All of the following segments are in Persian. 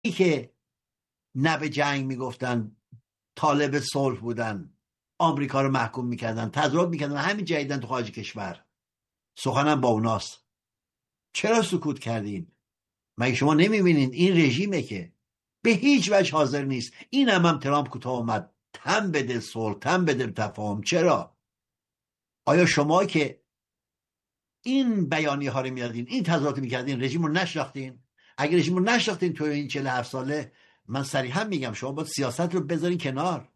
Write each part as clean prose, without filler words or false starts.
که نه به جنگ میگفتن، طالب صلح بودن، آمریکا رو محکوم میکردن، تظاهرات میکردن، همین جدیدن تو خارج کشور سخنم با اوناست. چرا سکوت کردین؟ مگه شما نمیبینین این رژیمه که به هیچ وجه حاضر نیست؟ این هم ترامپ کوتاه اومد، تن بده صلح، تن بده تفاهم. چرا؟ آیا شما که این بیانیه ها رو میادین، این تظاهرات میکردین، رژیم رو نشناختین؟ اگه رژیم رو نشناختین تو این 47 ساله، من صریحا میگم شما باید سیاست رو بذارین کنار.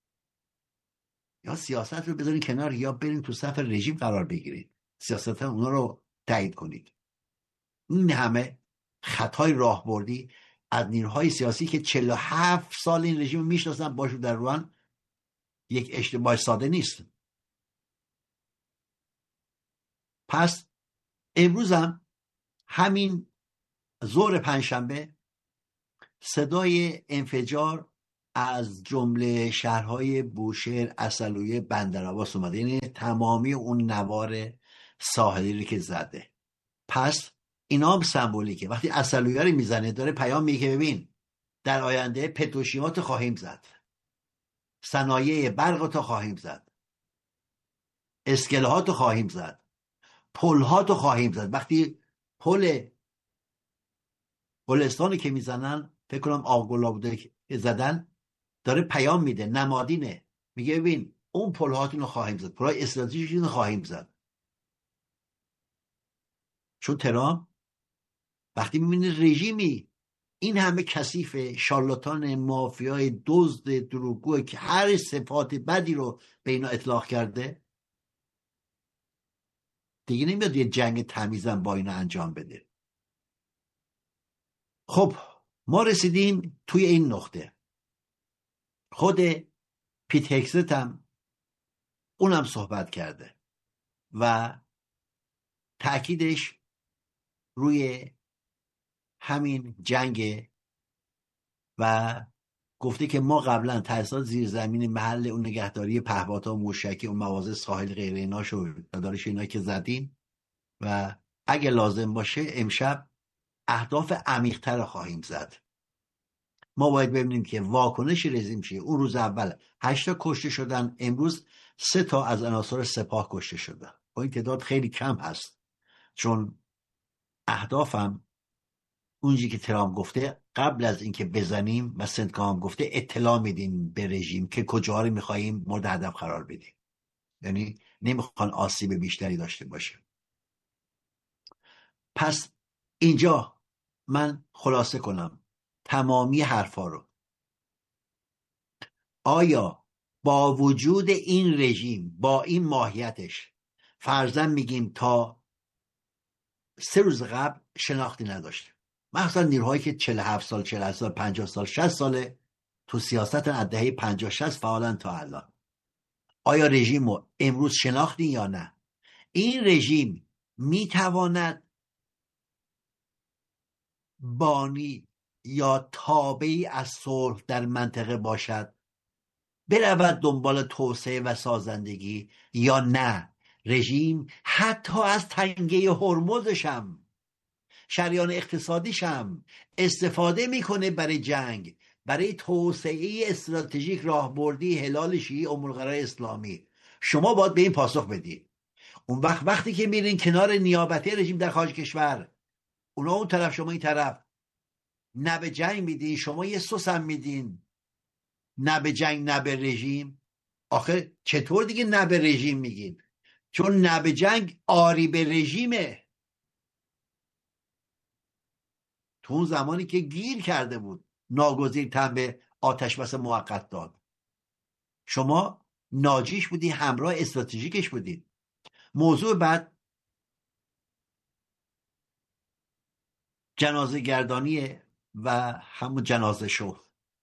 یا سیاست رو بذارین کنار یا برین تو صف رژیم قرار بگیرید، سیاست اونا رو تایید کنید. این همه خطای راهبردی از نیروهای سیاسی که 47 سال این رژیم رو میشناسن، باشون در روان، یک اشتباه ساده نیست. پس امروز هم همین ظهر پنجشنبه صدای انفجار از جمله شهرهای بوشهر، عسلویه، بندرعباس اومده، یعنی تمامی اون نوار ساحلی که زده. پس اینا هم سمبولیکه. وقتی عسلویه رو میزنه داره پیام میگه که ببین در آینده پتروشیمات خواهیم زد، صنایع برق رو خواهیم زد، اسکلهات رو خواهیم زد، پلهات رو خواهیم زد. وقتی پل گلستانی که میزنن، فکر کنم آقلا بوده که زدن، داره پیام میده، نمادینه، میگه ببین اون پلهاتون رو خواهیم زد، پلهای استراتژیکتون رو خواهیم زد. چون ترامپ وقتی میبینه رژیمی این همه کثیف، شارلاتان، مافیای، دزد، دروغگو که هر صفات بدی رو به اینا اطلاق کرده، دیگه نمیاد یه جنگ تمیزن با اینا انجام بده. خب ما رسیدیم توی این نقطه. خود پیت هگست هم اونم صحبت کرده و تأکیدش روی همین جنگ و گفته که ما قبلا تأسیسات زیرزمینی محل اون نگهداری پهپادها، موشکی، اون مواضع ساحل غیر ایناش و دارش اینا که زدیم و اگه لازم باشه امشب اهداف عمیق‌تر خواهیم زد. ما باید ببینیم که واکنش رژیم چیه. اون روز اول 8 کشته شدن، امروز 3 از عناصر سپاه کشته شدن. با این تعداد خیلی کم هست، چون اهدافم اونجی که ترامپ گفته قبل از اینکه بزنیم و سنتکام گفته اطلاع میدیم به رژیم که کجاها رو میخواییم مورد هدف قرار بدیم، یعنی نمیخوان آسیب بیشتری داشته باشه. پس اینجا من خلاصه کنم تمامی حرفا رو. آیا با وجود این رژیم، با این ماهیتش، فرضاً میگیم تا 3 روز قبل شناختی نداشته، مثلا نیروهایی که 47 سال، 48 سال، 50 سال، 60 ساله تو سیاست از دهه 50 60 فعالن تا الان، آیا رژیم رو امروز شناختی یا نه؟ این رژیم میتواند بانی یا تابعی از صلح در منطقه باشد، برود دنبال توسعه و سازندگی، یا نه رژیم حتی از تنگه هرمزشم، شریان اقتصادیشم استفاده میکنه برای جنگ، برای توسعه استراتژیک راهبردی هلال شیعی ام‌القرا اسلامی؟ شما باید به این پاسخ بدید. اون وقتی که میرین کنار نیابتی رژیم در خارج کشور، اونا اون طرف شما این طرف، نه به جنگ میدین، شما یه سوسم میدین، نه به جنگ نه به رژیم. آخه چطور دیگه نه به رژیم میگین؟ چون نه به جنگ آری به رژیمه. تو اون زمانی که گیر کرده بود ناگزیر تن به آتش بس موقت داد، شما ناجیش بودی، همراه استراتژیکش بودی. موضوع بعد جنازه گردانیه و همون جنازه شو.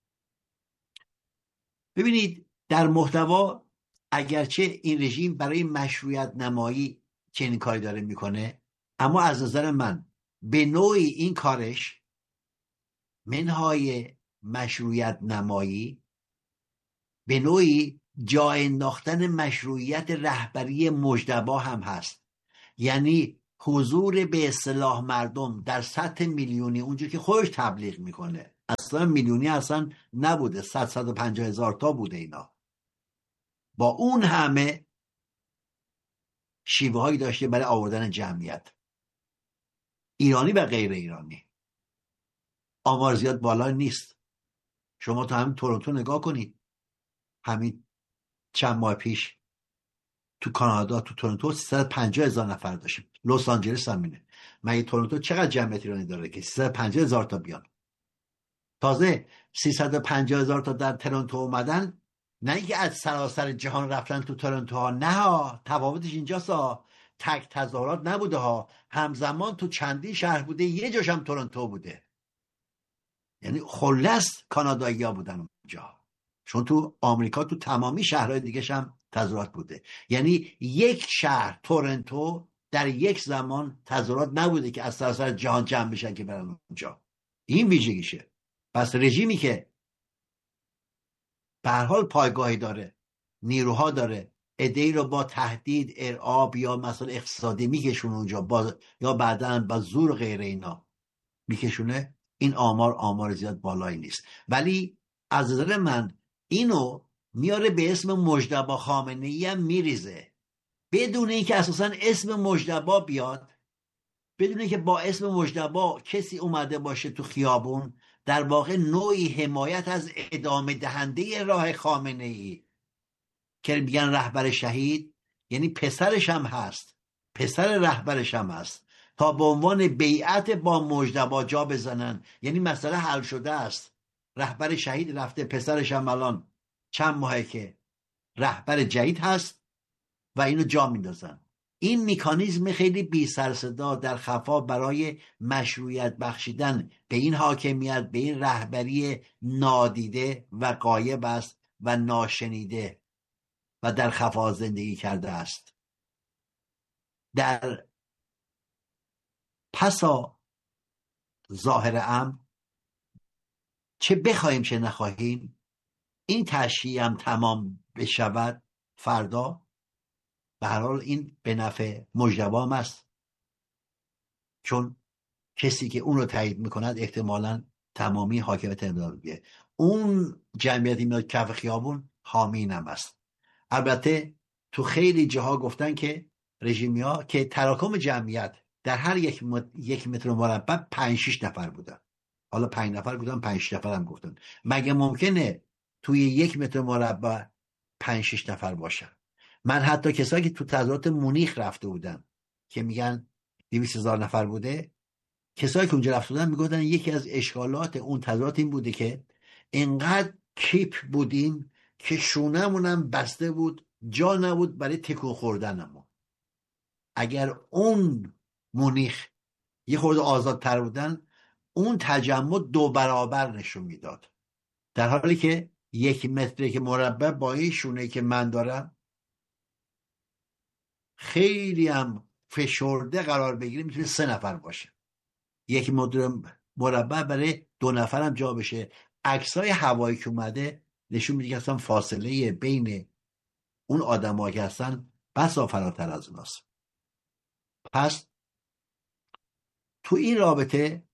ببینید در محتوا اگرچه این رژیم برای مشروعیت نمایی چنین کاری داره میکنه، اما از نظر من به نوعی این کارش منهای مشروعیت نمایی، به نوعی جای انداختن مشروعیت رهبری مجتبی هم هست. یعنی حضور به اصطلاح مردم در سطح میلیونی، اونجور که خودش تبلیغ میکنه، اصلا میلیونی اصلا نبوده، 150 هزار تا بوده اینا. با اون همه شیوه هایی داشته برای آوردن جمعیت، ایرانی و غیر ایرانی. آمار زیاد بالا نیست. شما تا همین تورنتو نگاه کنید، همین چند ماه پیش تو کانادا تو تورنتو 350 هزار نفر داشتیم. لس آنجلس هم اینه. مگه تورنتو چقدر جمعیت ایرانی داره که 350 هزار تا بیان؟ تازه 350 هزار تا در تورنتو اومدن، نه اینکه از سراسر جهان رفتن تو تورنتو ها، نه ها، تفاوتش اینجاست ها. تک تظاهرات نبوده ها، همزمان تو چندین شهر بوده، یه جاش هم تورنتو بوده. یعنی خلص کانادایی ها بودن اونجا، چون تو آمریکا تو تمامی شهرهای دیگه هم تظاهرات بوده. یعنی یک شهر تورنتو در یک زمان تظاهرات نبوده که از سراسر جهان جمع بشن که برن اونجا. این ویژگیشه. پس رژیمی که به هر حال پایگاهی داره، نیروها داره، عده‌ای رو با تهدید، ارعاب یا مثلا اقتصادی میکشونه اونجا، یا بعداً با زور غیر اینا میکشونه، این آمار زیاد بالایی نیست. ولی از نظر من اینو میاره به اسم مجتبی خامنه‌ای هم میریزه، بدون اینکه اساسا اسم مجتبی بیاد، بدون اینکه با اسم مجتبی کسی اومده باشه تو خیابون. در واقع نوعی حمایت از ادامه دهنده راه خامنه‌ای که میگن رهبر شهید، یعنی پسرش هم هست، پسر رهبرش هم هست، تا به عنوان بیعت با مجتبی جا بزنن. یعنی مسئله حل شده است، رهبر شهید رفته، پسرش هم الان چند ماهه که رهبر جدید هست و اینو جا میندازن. این مکانیزم خیلی بی سر صدا در خفا برای مشروعیت بخشیدن به این حاکمیت، به این رهبری نادیده و غایب است و ناشنیده و در خفا زندگی کرده است. در پسا ظاهر امر، چه بخواهیم چه نخواهیم، این تشییع هم تمام بشود فردا، به هر حال این به نفع مجتبی هم است، چون کسی که اون رو تایید میکند احتمالاً تمامی حاکمیت انقلابیه. اون جمعیتی میاد کف خیابون حامی هم است. البته تو خیلی جاها گفتن که رژیمی ها که تراکم جمعیت در هر یک متر مربع 5-6 نفر بودن. حالا 5 نفر بودن، 5 نفر هم گفتن. مگه ممکنه توی 1 متر مربع 5-6 نفر باشن؟ من حتی کسایی که تو تظاهرات مونیخ رفته بودن که میگن 200,000 نفر بوده، کسایی که اونجا رفته بودن میگفتن یکی از اشکالات اون تظاهرات این بوده که انقدر کیپ بودیم که شونمونم بسته بود، جا نبود برای تکون خوردنمون. اگر اون مونیخ یه خورده آزادتر بودن، اون تجمع 2 برابر نشون میداد. در حالی که 1 متر که مربع با این شونه که من دارم خیلی هم فشرده قرار بگیره، میتونه 3 نفر باشه. 1 متر مربع برای 2 نفر هم جا بشه. عکسای هوایی که اومده نشون میده که اصلا فاصله بین اون آدم‌ها که هستن بسا فراتر از اوناست. پس تو این رابطه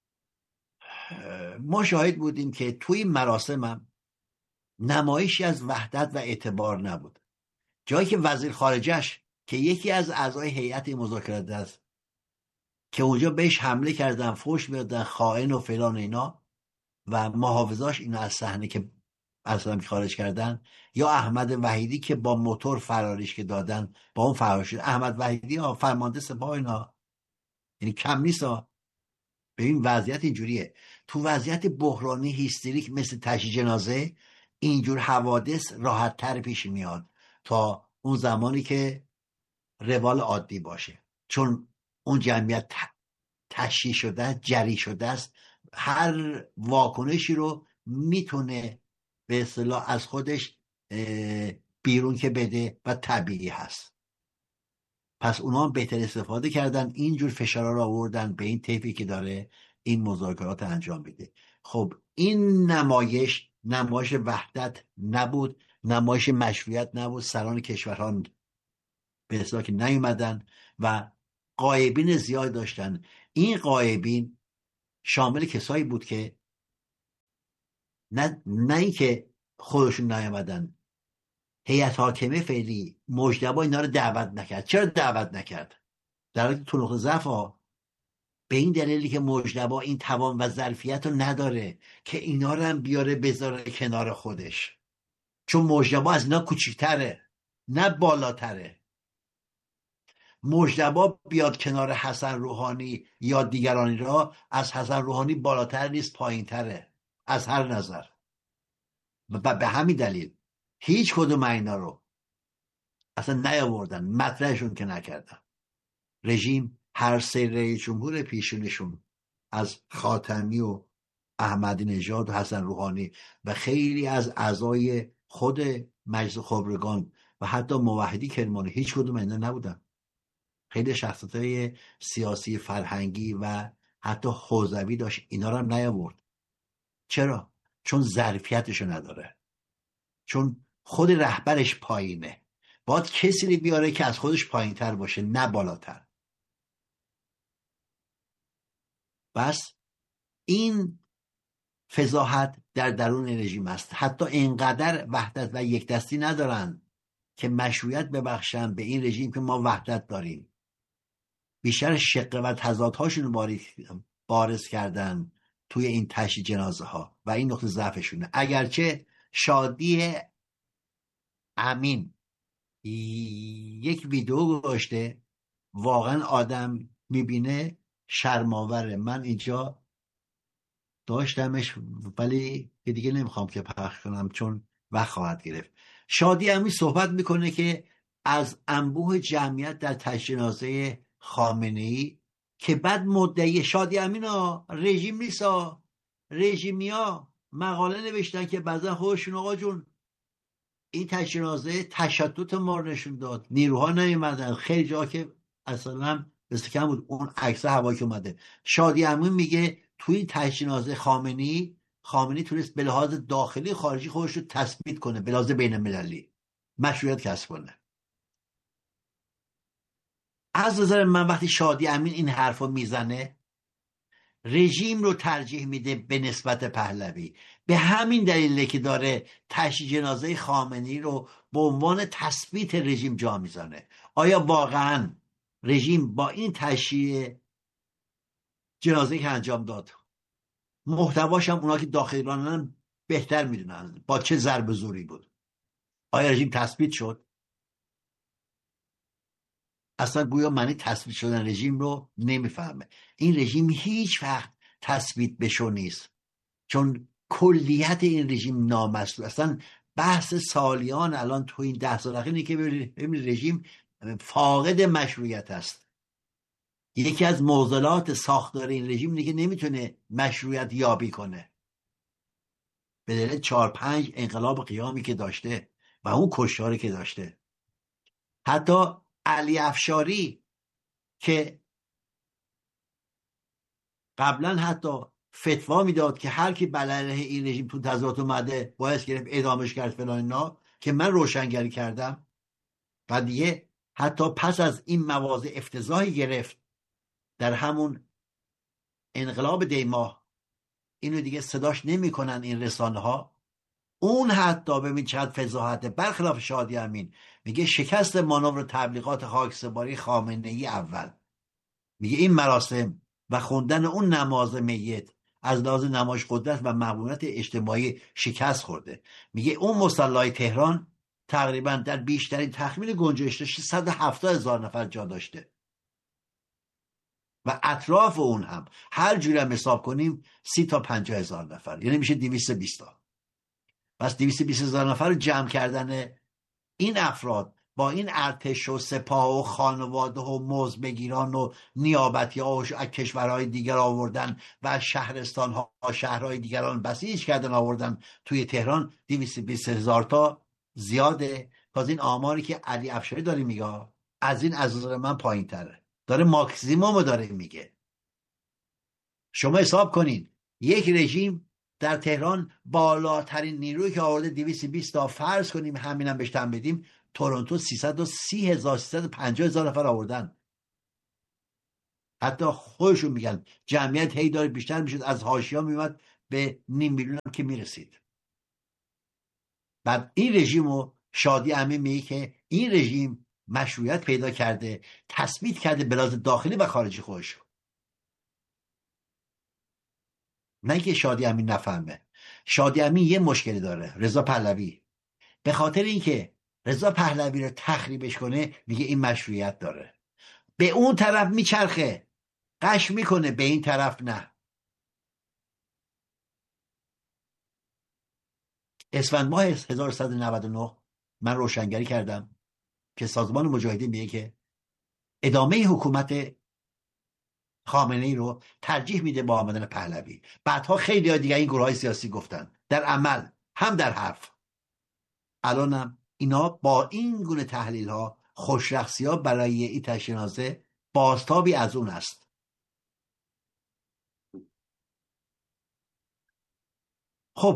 ما شاهد بودیم که توی مراسم هم نمایشی از وحدت و اعتبار نبود. جایی که وزیر خارجش که یکی از اعضای هیئت مذاکرات است که اونجا بهش حمله کردن، فحش میدادن، خائن و فلان اینا، و محافظاش اینو از صحنه که اصلا خارج کردن، یا احمد وحیدی که با موتور فراریش که دادن، با اون فرار شد. احمد وحیدی فرمانده سپاه اینا، یعنی کم نیست ها. ببین وضعیت اینجوریه، تو وضعیت بحرانی هیستریک مثل تشییع جنازه، اینجور حوادث راحت تر پیش میاد تا اون زمانی که روال عادی باشه، چون اون جمعیت تشییع شده، جری شده است، هر واکنشی رو میتونه به اصطلاح از خودش بیرون که بده و طبیعی هست. پس اونا هم بهتر استفاده کردن، اینجور فشارا رو آوردن به این طیفی که داره این مذاکرات انجام میده. خب این نمایش وحدت نبود، نمایش مشروعیت نبود. سران کشورها به اصطلاح که نیومدن و غایبین زیاد داشتن. این غایبین شامل کسایی بود که نه اینکه خودشون نیامدن. هیئت حاکمه فعلی مجتبی اینا رو دعوت نکرد. چرا دعوت نکرد؟ در حالی که تو نقطه ضعف به این دلیلی که مجتبی این توان و ظرفیت رو نداره که اینا رو هم بیاره بذاره کنار خودش، چون مجتبی از اینا کوچیک‌تره نه بالاتره. مجتبی بیاد کنار حسن روحانی یا دیگرانی را، از حسن روحانی بالاتر نیست، پایین‌تره از هر نظر. و به همین دلیل هیچ کدوم اینا رو اصلا نیاوردن، مطرحشون که نکردن. رژیم هر سه رئیس جمهور پیشونشون از خاتمی و احمدی نژاد و حسن روحانی و خیلی از اعضای خود مجلس خبرگان و حتی موحدی کرمانی، هیچ کدوم اینا نبودن. خیلی شخصیت‌های سیاسی فرهنگی و حتی حوزوی داشت، اینا رو هم نیاورد. چرا؟ چون ظرفیتشو نداره، چون خود رهبرش پایینه. باید کسی رو بیاره که از خودش پایینتر باشه نه بالاتر. بس این فضاحت در درون رژیم است. حتی اینقدر وحدت و یک دستی ندارن که مشروعیت ببخشن به این رژیم که ما وحدت داریم. بیشتر شقه و تضادهاشون بارز کردن توی این تشییع جنازه ها و این نقطه ضعفشونه. اگرچه شادی امین یک ویدیو گذاشته واقعا آدم میبینه شرماوره. من اینجا داشتمش ولی دیگه نمیخوام که پخش کنم چون وقت خواهد گرفت. شادی امین صحبت میکنه که از انبوه جمعیت در تشییع جنازه خامنه‌ای که بعد مدعی شادی امین رژیم نیست، رژیمیا مقاله نوشتن که بعضا خودشون آقا جون این تشییع جنازه تشدد ما رو نشون داد، نیروها نیومدن، خیلی جا که اصلا کم بود اون عکس هوایی که اومده. شادی امین میگه توی این تشییع جنازه خامنه‌ای تونست به لحاظ داخلی خارجی خودش رو تثبیت کنه، به لحاظ بین المللی مشروعیت کسب کنه. از نظر من وقتی شادی امین این حرفو میزنه رژیم رو ترجیح میده به نسبت پهلوی. به همین دلیله که داره تشییع جنازه خامنه‌ای رو به عنوان تثبیت رژیم جا میزنه. آیا واقعا رژیم با این تشییع جنازه که انجام داد، محتواش هم اونا که داخل ایرانن بهتر میدونن با چه ضرب زوری بود، آیا رژیم تثبیت شد؟ اصلا گویا معنی تثبیت شدن رژیم رو نمیفهمه. این رژیم هیچ وقت تثبیت بشو نیست، چون کلیت این رژیم نامسلول. اصلا بحث سالیان الان تو این 10 سال اخیر که ببینید رژیم فاقد مشروعیت است. یکی از معضلات ساختار این رژیم اینه که نمیتونه مشروعیت یابی کنه به دلیل 4-5 انقلاب قیامی که داشته و اون کشتاری که داشته. حتی علی افشاری که قبلا حتی فتوا میداد که هر کی علیه این رژیم تو تظاهرات اومده باید گرفت اعدامش کرد فلان اینا، که من روشنگری کردم و دیگه حتی پس از این مواضع افتضاحی گرفت در همون انقلاب دیماه، اینو دیگه صداش نمیکنن این رسانه ها. اون حتی ببین چقدر فضاحته. برخلاف شادی امین میگه شکست مانور تبلیغات خاکسپاری خامنه‌ای اول، میگه این مراسم و خوندن اون نماز میت از لحاظ نمایش قدرت و مقبولیت اجتماعی شکست خورده. میگه اون مصلی تهران تقریبا در بیشترین تخمین گنجایش داشته 170,000 نفر جا داشته و اطراف اون هم هر جوری هم حساب کنیم 30 تا 50,000 نفر، یعنی میشه 220 تا. پس 220,000 نفر رو جمع کردن این افراد با این ارتش و سپاه و خانواده و مزدبگیران و نیابتی ها و کشورهای دیگر آوردن و شهرستان ها شهرهای دیگران بسیج کردن آوردن توی تهران 220,000 تا زیاده. باز این آماری که علی افشاری داره میگه از این از نظر من پایین تره، داره ماکسیموم داره میگه. شما حساب کنین یک رژیم در تهران بالاترین نیروی که آورده 220 تا، فرض کنیم همینم بهش تن بدیم، تورنتو 330,000 350,000 نفر آوردن. حتی خودشون میگن جمعیت هی داره بیشتر میشد، از حاشیه میومد به 500,000 هم که میرسید. بعد این رژیم رو شادی امین میگه که این رژیم مشروعیت پیدا کرده، تثبیت کرده به لحاظ داخلی و خارجی خودش. نه که شادی امین نفهمه. شادی امین یه مشکلی داره، رضا پهلوی. به خاطر اینکه رضا پهلوی رو تخریبش کنه میگه این مشروعیت داره، به اون طرف میچرخه، قش میکنه، به این طرف نه. اسفند ماه 1199 من روشنگری کردم که سازمان مجاهدین میگه که ادامه حکومت خامنه‌ای رو ترجیح میده با آمدن پهلوی. بعدها خیلی دیگه این گروه های سیاسی گفتن، در عمل هم در حرف. الانم اینا با این گونه تحلیل ها خوشرخصی ها برای این تشناسه بازتابی از اون است. خب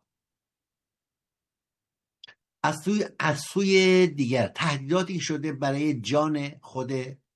از سوی دیگر تهدیداتی شده برای جان خود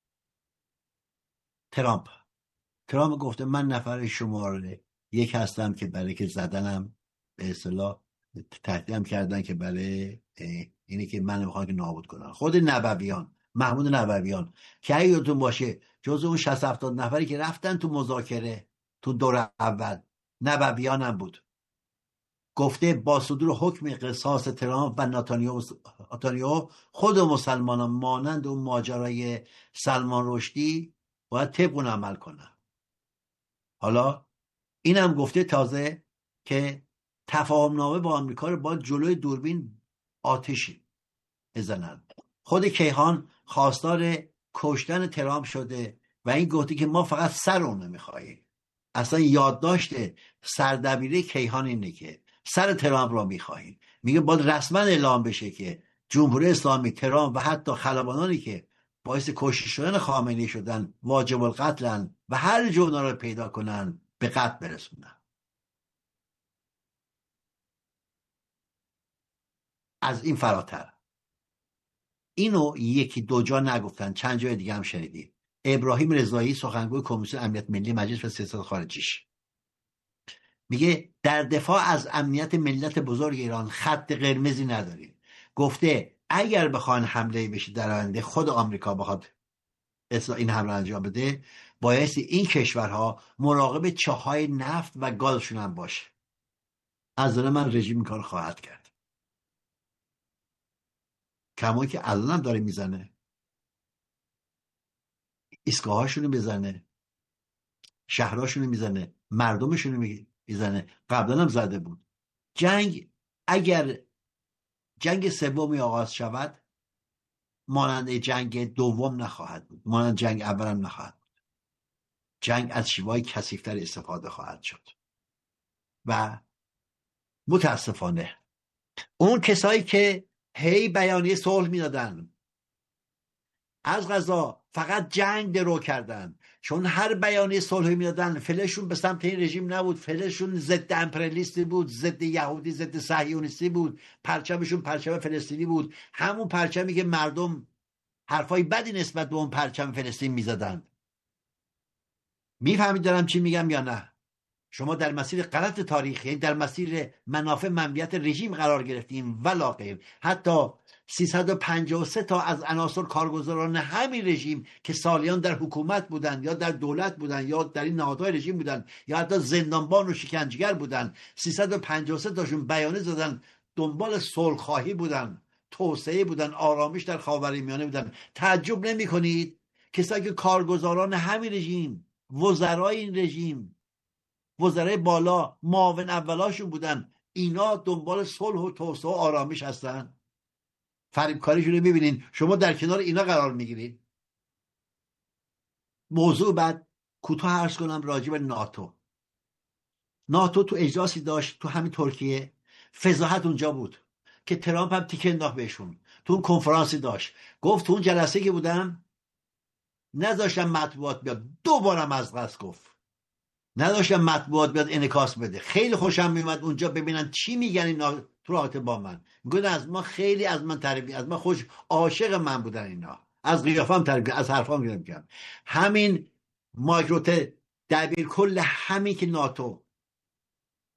ترامپ. ترامپ گفته من نفر شماره 1 هستم که برای که زدنم به اصطلاح تهدیدم کردن که برای اینی که من میخوام که نابود کنن. خود نبویان، محمود نبویان که اگه یادتون باشه جز اون 60-70 نفری که رفتن تو مذاکره تو دور اول، نبویان هم بود. گفته با صدور حکم قصاص ترامپ و نتانیاهو خود مسلمانان مانند اون ماجرای سلمان رشدی باید طبق اون عمل کنن. حالا اینم گفته تازه که تفاهم نامه با آمریکا رو با جلوی دوربین آتشی بزنن. خود کیهان خواستار کشتن ترامپ شده و این گفته که ما فقط سر اون میخواییم. اصلا یادداشت سردبیره کیهان اینه که سر ترامپ را میخواهیم. میگه باید رسما اعلام بشه که جمهوری اسلامی، ترامپ و حتی خلبانانی که باعث کشته شدن خامنه‌ای شدن واجب القتلن و هر جور اونا رو پیدا کنن به قتل برسونن. از این فراتر اینو یکی دو جا نگفتن، چند جای دیگه هم شنیدید. ابراهیم رضایی سخنگوی کمیسیون امنیت ملی مجلس و سیاست خارجیش میگه در دفاع از امنیت ملت بزرگ ایران خط قرمزی نداریم. گفته اگر بخوان حمله بشه در آینده، خود آمریکا بخواد این حمله انجام بده، بایستی این کشورها مراقب چاهای نفت و گازشون هم باشه. از نظر من رژیم این کار خواهد کرد، کمایی که الان هم داره میزنه، ایستگاهاشونو بزنه، شهرهاشونو میزنه، مردمشونو میزنه. قبلا هم زده بود. اگر جنگ سومی آغاز شود مانند جنگ دوم نخواهد بود، مانند جنگ اول هم نخواهد بود. جنگ از شیوه‌های کثیف‌تر استفاده خواهد شد و متاسفانه اون کسایی که هی بیانیه صلح میدادن از قضا فقط جنگ درو کردن، چون هر بیانیه صلحی میدادن فلشون به سمت این رژیم نبود، فلشون ضد امپریالیستی بود، ضد یهودی، ضد صهیونیستی بود، پرچمشون پرچم فلسطینی بود، همون پرچمی که مردم حرفای بدی نسبت به اون پرچم فلسطین میزدن. میفهمید دارم چی میگم یا نه؟ شما در مسیر غلط تاریخی، یعنی در مسیر منافع منویت رژیم قرار گرفتیم ولا غیر. حتی 353 تا از عناصر کارگزاران همین رژیم که سالیان در حکومت بودن یا در دولت بودن یا در این نهادهای رژیم بودن یا حتی زندانبان و شکنجهگر بودن، 353 تاشون بیانیه زدن دنبال صلح‌خواهی بودن، توسعه بودن، آرامش در خاورمیانه بودن. تعجب نمی کنید کسایی که کارگزاران همین رژیم، وزرای این رژیم، وزرای بالا، معاون اولاشون بودن، اینا دنبال صلح و توسعه و آرامش هستن؟ فریبکاریشون رو میبینین، شما در کنار اینا قرار میگیرید. موضوع بعد کوتاه عرض کنم راجع به ناتو تو اجلاسی داشت تو همین ترکیه، فضاحت اونجا بود که ترامپ هم تیکه انداخت بهشون. تو اون کنفرانسی داشت، گفت تو اون جلسه که بودم نذاشتم مطبوعات بیاد، دوبارم از قصد گفت نداشتم مطبوعات بیاد انعکاس بده. خیلی خوشم میومد اونجا ببینن چی میگن اینا تو رابطه با من. میگن از ما خیلی از من تعریف، از من خوش عاشق من بودن اینا، از قیافم تعریف، از حرفام گرم کردم. همین مایک روته دبیر کل همین که ناتو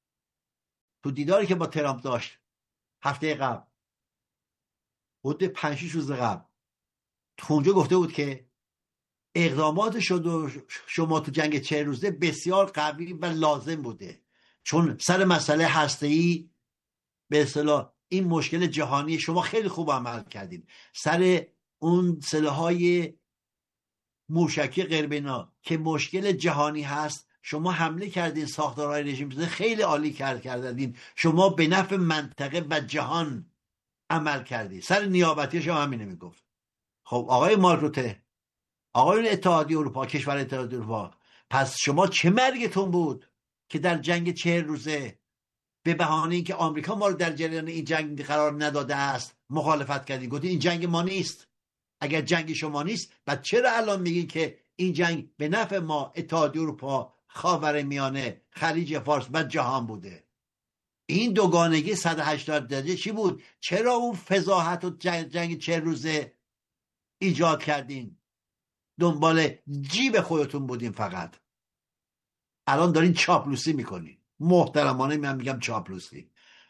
تو دیداری که با ترامپ داشت هفته قبل، حدود 5-6 روز قبل، تو اونجا گفته بود که اقدامات شما تو جنگ 40 روزه بسیار قوی و لازم بوده، چون سر مسئله هسته‌ای به اصطلاح این مشکل جهانی شما خیلی خوب عمل کردین، سر اون سلاح‌های موشکی غیربنا که مشکل جهانی هست شما حمله کردین، ساختارهای رژیم خیلی عالی کردین، شما به نفع منطقه و جهان عمل کردی. سر نیابتی شما همینه میگفت. خب آقای مارک روته، آقایون اتحادیه اروپا، کشور اتحادیه اروپا، پس شما چه مرگتون بود که در جنگ 40 روزه به بهانه اینکه آمریکا ما رو در جریان این جنگ قرار نداده است مخالفت کردین، گفتین این جنگ ما نیست؟ اگر جنگ شما نیست بعد چرا الان میگین که این جنگ به نفع ما اتحادیه اروپا، خاورمیانه، خلیج فارس و جهان بوده؟ این دوگانگی 180 درجه چی بود؟ چرا اون فضاحت و جنگ 40 روزه ایجاد کردین؟ دنبال جیب خودتون بودین فقط. الان دارین چاپلوسی میکنین. محترمانه من میگم چاپلوسی.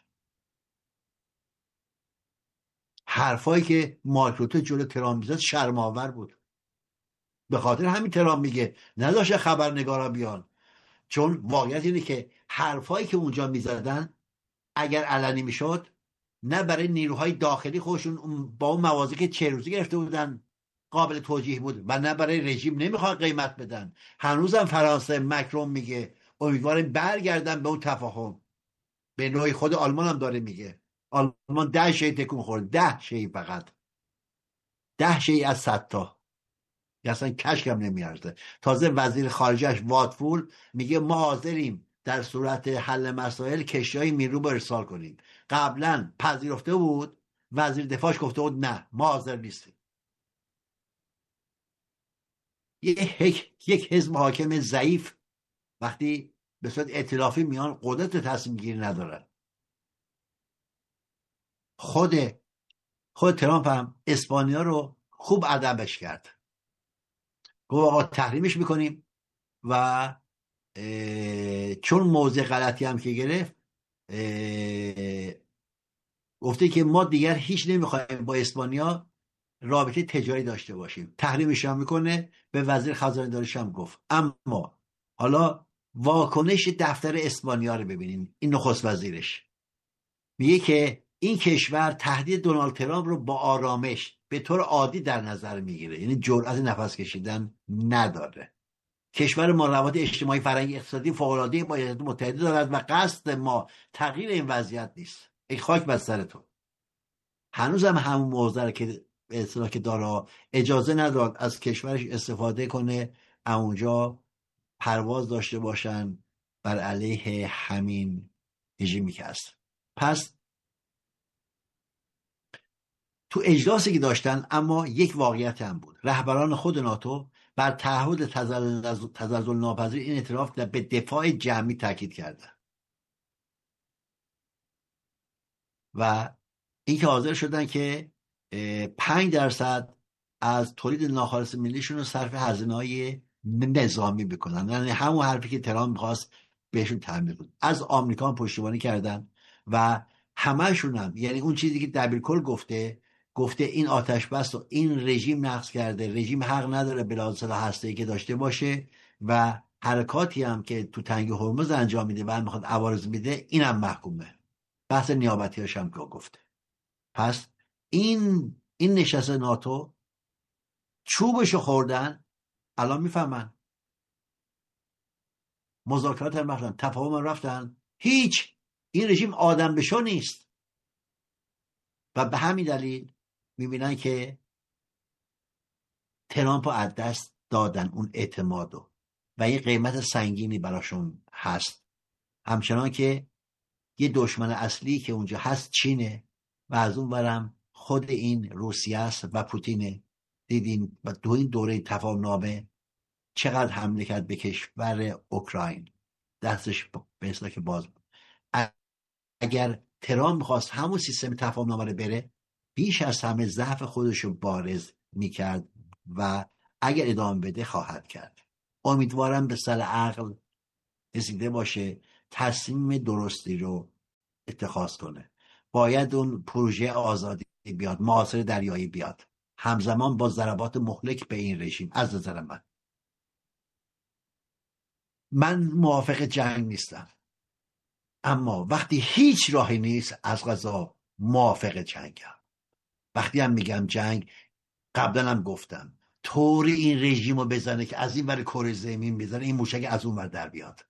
حرفایی که مارک روته جلو ترامپ میزد شرم‌آور بود. به خاطر همین ترامپ میگه نداشته خبرنگارا بیان، چون واقعیت اینه که حرفایی که اونجا میزدن اگر علنی میشد نه برای نیروهای داخلی خودشون با اون موازی که 40 روزه گرفته بودن قابل توجیه بود و نه برای رژیم نمیخواد قیمت بدن. هنوزم فرانسه مکرون میگه امیدواریم برگردن به اون تفاهم. به نوعی خود آلمان هم داره میگه. آلمان 10 شی تکون خورد، 10 شی فقط، 10 شی از 100 تا، اصلا کشکم نمیارزه. تازه وزیر خارجهش واتفول میگه ما حاضریم در صورت حل مسائل کشتیهای نیرو رو ارسال کنیم. قبلا پذیرفته بود، وزیر دفاعش گفته بود نه ما حاضر نیستیم. یک حزب حاکم ضعیف وقتی به صورت ائتلافی میان قدرت تصمیم گیری ندارن. خود ترامپ هم اسپانیا رو خوب ادبش کرد، گفت آقا تحریمش میکنیم و چون موضع غلطی هم که گرفت گفته که ما دیگر هیچ نمیخوایم با اسپانیا رابطه تجاری داشته باشیم، تحریمش هم میکنه. به وزیر خزانه داریش هم گفت. اما حالا واکنش دفتر اسپانیا رو ببینیم. این نخست وزیرش میگه که این کشور تهدید دونالد ترامپ رو با آرامش به طور عادی در نظر میگیره، یعنی جرأت نفس کشیدن نداره. کشور ما روابط اجتماعی، فرهنگی، اقتصادی فوق‌العاده با ایالات متحده دارد و قصد ما تغییر این وضعیت نیست. ای خاک بر سرتون. هنوزم همون موضوع که به اصطلاح که داره اجازه نداد از کشورش استفاده کنه اونجا پرواز داشته باشن بر علیه همین رژیمی که هست. پس تو اجلاسی که داشتن اما یک واقعیت هم بود. رهبران خود ناتو بر تعهد تزلزل ناپذیر این اعتراف به دفاع جمعی تاکید کردن و اینکه حاضر شدن که 5% از تولید ناخالص ملیشون رو صرف هزینه‌های نظامی بکنن. یعنی همون حرفی که ترامپ می‌خواست بهشون تعمیم بود. از آمریکا هم پشتیبانی کردن و همه‌شون هم، یعنی اون چیزی که دبیرکل گفته این آتش بس و این رژیم نقض کرده، رژیم حق نداره بلاد سلاح هسته‌ای که داشته باشه و حرکاتی هم که تو تنگ هرمز انجام میده و میخواد عوارض میده اینم محکومه. بحث نیابتیاش هم که گفته. پس این نشست ناتو چوبشو خوردن. الان میفهمن مذاکرات هم رفتن، تفاهم رفتن، هیچ، این رژیم آدم بشو نیست و به همین دلیل میبینن که ترامپ رو از دست دادن اون اعتمادو و یه قیمت سنگینی براشون هست. همچنان که یه دشمن اصلی که اونجا هست چینه و از اون برم خود این روسیه است و پوتینه. دیدیم و دو این دوره تفاهم نامه چقدر حمله کرد به کشور اوکراین، دستش به اصطلاح که باز بود. اگر ترامپ میخواست همون سیستم تفاهم نامه رو بره بیش از همه ضعف خودش رو بارز میکرد و اگر ادامه بده خواهد کرد. امیدوارم به سر عقل رسیده باشه، تصمیم درستی رو اتخاذ کنه. باید اون پروژه آزادی بیاد، معاصر دریایی بیاد، همزمان با ضربات مهلک به این رژیم. از نظر من موافق جنگ نیستم، اما وقتی هیچ راهی نیست از قضا موافق جنگم. وقتی هم میگم جنگ، قبلا هم گفتم طوری این رژیم رو بزنه که از این ور کره زمین بزنه این موشک از اون ور در بیاد.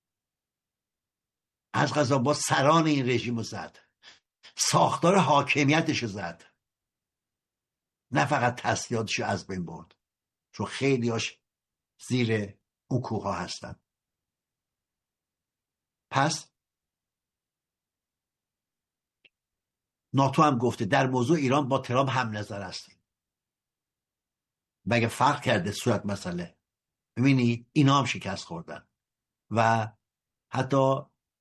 از قضا با سران این رژیم رو زد، ساختار حاکمیتش رو زد، نه فقط تسلیحاتش رو از بین برد، چون خیلیاش زیر اون کوه ها هستن. پس ناتو هم گفته در موضوع ایران با ترامپ هم نظر هستیم. مگه فرق کرده صورت مسئله؟ ببینی اینا هم شکست خوردن و حتی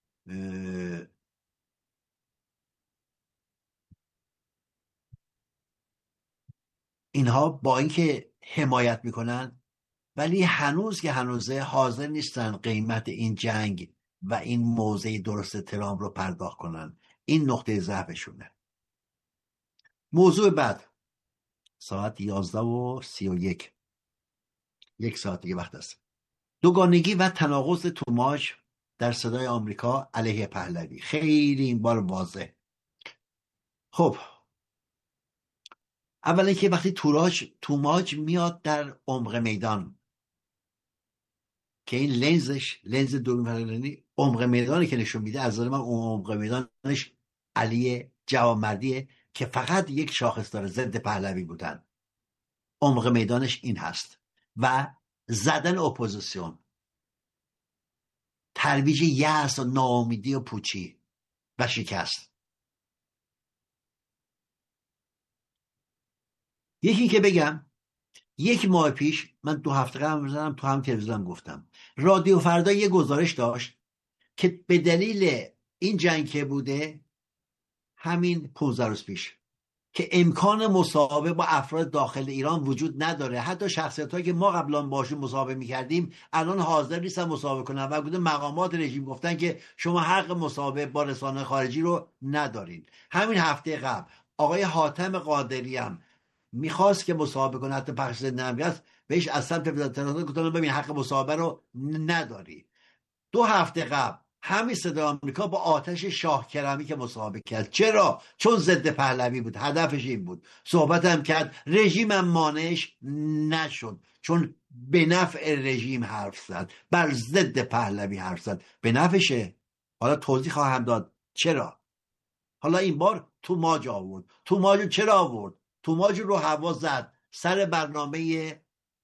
اینها با اینکه حمایت میکنن ولی هنوز که هنوزه حاضر نیستن قیمت این جنگ و این موضع درست ترامپ رو پرداخت کنن. این نقطه ضعفشونه. موضوع بعد، ساعت 11:31، 1 ساعت دیگه وقت است. دوگانگی و تناقض توماج در صدای آمریکا علیه پهلوی. خیلی این بار واضح. خب اولا که وقتی توماج میاد در عمق میدان که این لنز دوربین فرایندی عمق میدانی که نشون میده، از نظر من اون عمق میدانش علی جوانمردیه که فقط یک شاخص داره، ضد پهلوی بودن. عمق میدانش این هست و زدن اپوزیسیون، ترویج یأس و ناامیدی و پوچی و شکست. یکی که بگم 1 ماه پیش من 2 هفته قبل می‌زدم تو هم تلویزیون گفتم رادیو فردا یه گزارش داشت که به دلیل این جنگ که بوده همین 15 روز پیش که امکان مصاحبه با افراد داخل ایران وجود نداره، حتی شخصیت‌هایی که ما قبلا باشون مصاحبه می‌کردیم الان حاضر نیستن مصاحبه کنن و گفته مقامات رژیم گفتن که شما حق مصاحبه با رسانه خارجی رو ندارین. همین هفته قبل آقای حاتم قادری هم میخواست که مصاحبه کنه، حتی پخش زنده هم هست، بهش از سمت وزارت اطلاعات گفتن ببین حق مصاحبه رو نداری. 2 هفته قبل همین صدای آمریکا با آتش شاه کرمی که مصاحبه کرد. چرا؟ چون ضد پهلوی بود، هدفش این بود. صحبت هم کرد، رژیم هم مانعش نشد چون به نفع رژیم حرف زد، بر ضد پهلوی حرف زد، به نفعشه. حالا توضیح خواهم داد چرا. حالا این بار توماج آورد. توماج چرا آورد؟ توماج رو هوا زد سر برنامه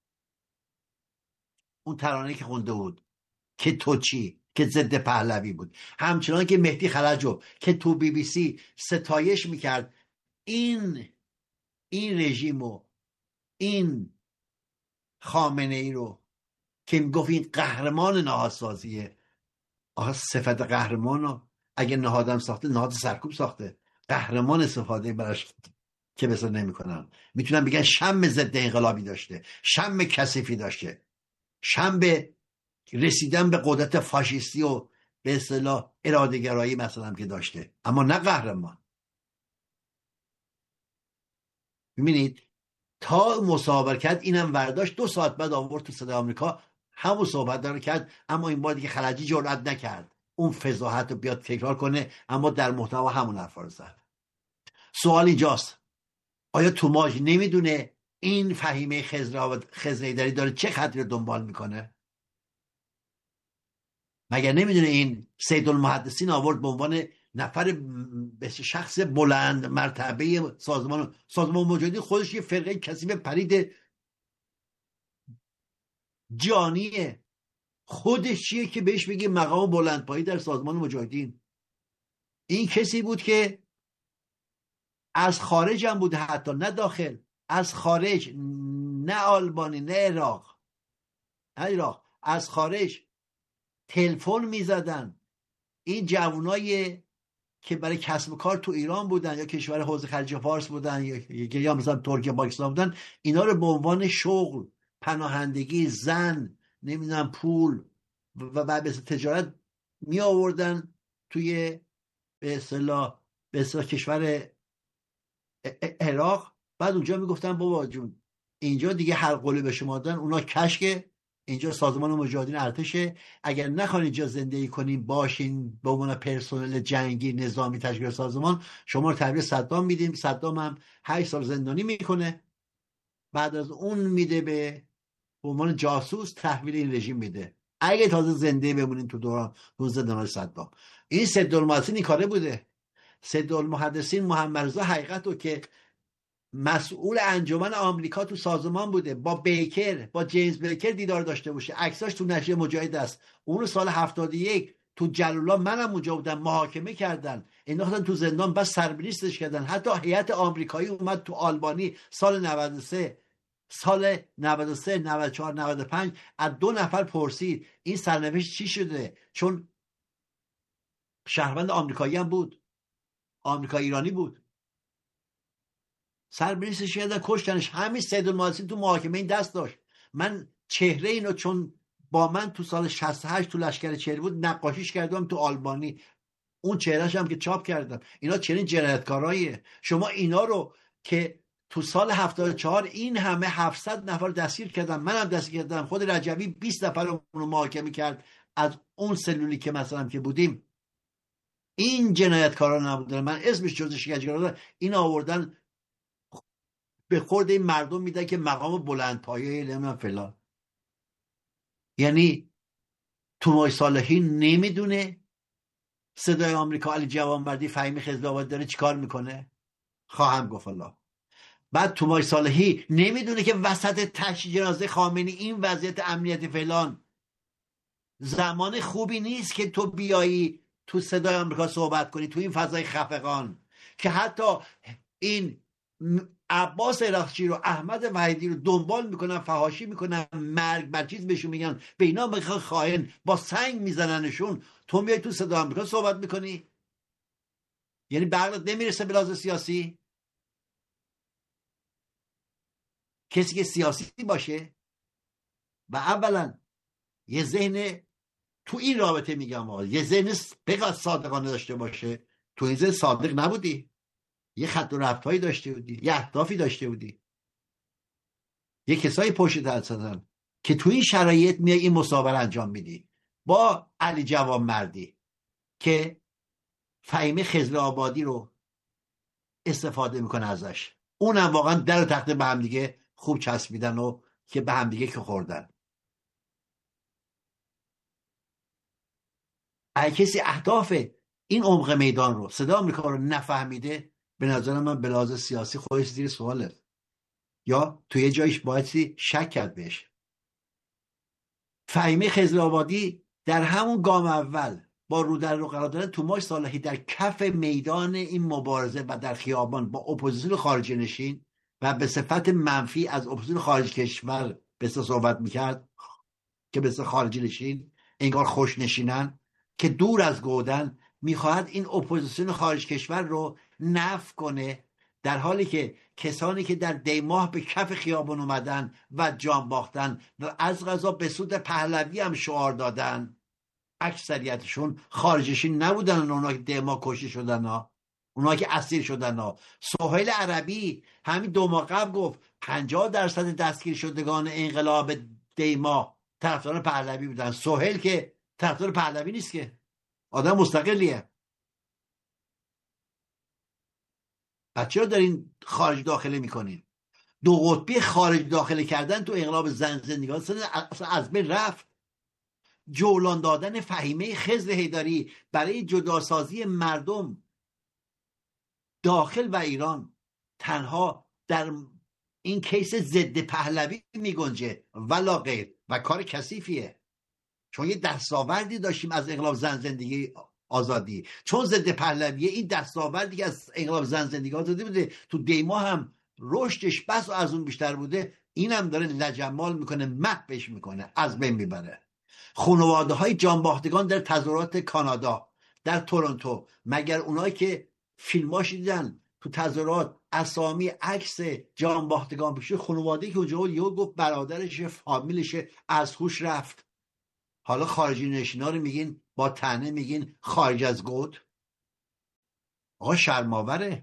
اون ترانه که خونده بود که تو چی، که ضد پهلوی بود. همچنان که مهدی خلجو که تو BBC ستایش میکرد این رژیم و این خامنه ای رو که میگفت این قهرمان نهادسازیه. آخه صفت قهرمان رو اگه نهادم ساخته، نهاد سرکوب ساخته، قهرمان استفاده براش که بسا نمی کنن. میتونن بگن شم ضد انقلابی داشته، شم کثیفی داشته، شم به رسیدن به قدرت فاشیستی و به اصطلاح اراده‌گرایی مثلا که داشته، اما نه قهرمان. میبینید تا مصاحبه کرد اینم ورداشت، 2 ساعت بعد آورد تو صدای آمریکا همون صحبت داره کرد، اما این بار دیگه خلجی جرئت نکرد اون فضاحت رو بیاد تکرار کنه، اما در محتوا همون حرفا رو زد. سوال اینجاست آیا توماج نمیدونه این فهیمه خضرایدری داره چه خطی رو دنبال میکنه؟ مگر نمیدونه این سید المحدثین آورد به عنوان نفر به شخص بلند مرتبه سازمان مجاهدین، خودش یه فرقه کثیف پرید جانیه، خودش چیه که بهش بگه مقام بلندپایی در سازمان مجاهدین؟ این کسی بود که از خارج هم بوده، حتی نه داخل، از خارج، نه آلبانی نه عراق، از خارج تلفن میزدن این جوانای که برای کسب کار تو ایران بودن یا کشور حوزه خلیج فارس بودن یا مثلا ترکیه پاکستان بودن، اینا رو به عنوان شغل، پناهندگی، زن، نمیدونم پول و بعد تجارت می آوردن توی به اصطلاح کشور عراق. بعد اونجا میگفتن بابا جون اینجا دیگه هر قولی به شما دادن اونا کشکه، اینجا سازمان مجاهدین ارتشه، اگر نخواین اینجا زندگی کنین باشین به عنوان پرسنل جنگی نظامی تشکیل سازمان، شما رو تحویل صدام میدیم. صدام هم 8 سال زندانی میکنه، بعد از اون میده به عنوان جاسوس تحویل این رژیم میده. اگه تازه زنده بمونین تو دوران روز زندان صدام. این سدالمحدثین این کاره بوده. سدالمحدثین محمد رضا حقیقت رو که مسئول انجمن آمریکا تو سازمان بوده، با بیکر، با جیمز بیکر دیدار داشته باشه، عکساش تو نشریه مجاهد است. اون سال 71 تو جلال‌آباد منم اونجا بودم، محاکمه کردن، انداختن تو زندان، بس سربریستش کردن. حتی هیئت آمریکایی اومد تو آلبانی سال 93 94 95 از 2 نفر پرسید این سرنوشت چی شده، چون شهروند آمریکایی هم بود، آمریکا ایرانی بود. سربریستش کردن، کشتنش. همین سیدالمحدثین تو محاکمه این دست داشت. من چهره اینو چون با من تو سال 68 تو لشکر چهره بود نقاشیش کردم تو آلبانی، اون چهرهش هم که چاپ کردم. اینا چنین جنایتکاراییه. شما اینا رو که تو سال 74 این همه 700 نفر دستگیر کردن، منم دستگیر کردم، خود رجوی 20 نفر رو محاکمه کرد از اون سلولی که مثلا که بودیم. این جنایتکارا نبودن، من اسمش جزء شکنجهگرا، این آوردن به خورد این مردم میدن که مقام بلند پایه نمیدونم فلان. یعنی تومای صالحی نمیدونه صدای آمریکا علی جوانمردی فهیمی خضرآباد داره چیکار میکنه؟ خواهم گفت الله. بعد تومای صالحی نمیدونه که وسط تشییع جنازه خامنه‌ای این وضعیت امنیتی فلان زمان خوبی نیست که تو بیایی تو صدای آمریکا صحبت کنی تو این فضای خفقان، که حتی این عباس عراقچی رو، احمد وحیدی رو دنبال میکنن، فحاشی میکنن، مرگ بر چیز بهشون میگن، به اینا میخوان خائن، با سنگ میزننشون. تو میای تو صدای آمریکا صحبت میکنی؟ یعنی به عقلت نمیرسه به لحاظ سیاسی کسی که سیاسی باشه و اولا یه ذهن تو این رابطه میگم آقا یه ذهن بقدر صادقانه داشته باشه. تو این ذهن صادق نبودی، یه خط و رفتایی داشته بودی، یه اهدافی داشته بودی، یه کسایی پشت هستن که تو این شرایط میای این مصاحبه انجام میدی با علی جوانمردی که فهیمه خضرآبادی رو استفاده میکنه ازش. اونم واقعا در و تخته به هم دیگه خوب چسبیدن و که به هم دیگه که خوردن. اگه کسی اهداف این عمق میدان رو، صدا آمریکا رو نفهمیده، به نظر من به لحاظ سیاسی خودش زیر سواله، یا توی یه جایش باید شک کرد بهش. فهیمه خضرآبادی در همون گام اول با رو در رو قرار دادن توماس صالحی در کف میدان این مبارزه و در خیابان با اپوزیسیون خارجی نشین و به صفت منفی از اپوزیسیون خارج کشور به صحبت میکرد که به خارجی نشین انگار خوش نشینن که دور از گودن، میخواهد این اپوزیسیون خارج کشور رو نفی کنه، در حالی که کسانی که در دیماه به کف خیابان اومدن و جان باختن و از قضا به سود پهلوی هم شعار دادن، اکثریتشون خارجشین نبودن. اونا که دیماه کشته شدن ها، اونا که اسیر شدن ها. سهیل عربی همین 2 ماه قبل گفت 50% دستگیر شدگان انقلاب دیماه طرفدار پهلوی بودن. سهیل که طرفدار پهلوی نیست، که آدم مستقلیه. چرا دارین خارج داخله میکنین؟ 2 قطبی خارج داخله کردن تو انقلاب زن زندگان اصلا از بین رفت. جولان دادن فهیمه خضر حیدری برای جداسازی مردم داخل و ایران تنها در این کیس ضد پهلوی میگنجه ولا غیر، و کار کثیفیه. چون یه دستاوردی داشتیم از انقلاب زن زندگی آزادی، چون ضد پهلویه این دستاوردی که از انقلاب زن زندگی آزادی بوده تو دیما هم رشدش بس و از اون بیشتر بوده، اینم داره لجمال میکنه، محوش میکنه، از بین میبره. خانواده های جانباختگان در تظاهرات کانادا، در تورنتو، مگر اونایی که فیلماش دیدن تو تظاهرات اسامی عکس جانباختگان بشه، خانواده‌ای که اونجا بود یهو گفت برادرشه، فامیلشه، از هوش رفت. حالا خارجی نشینا رو میگین با طعنه میگین خارج از گود. آقا شرماوره.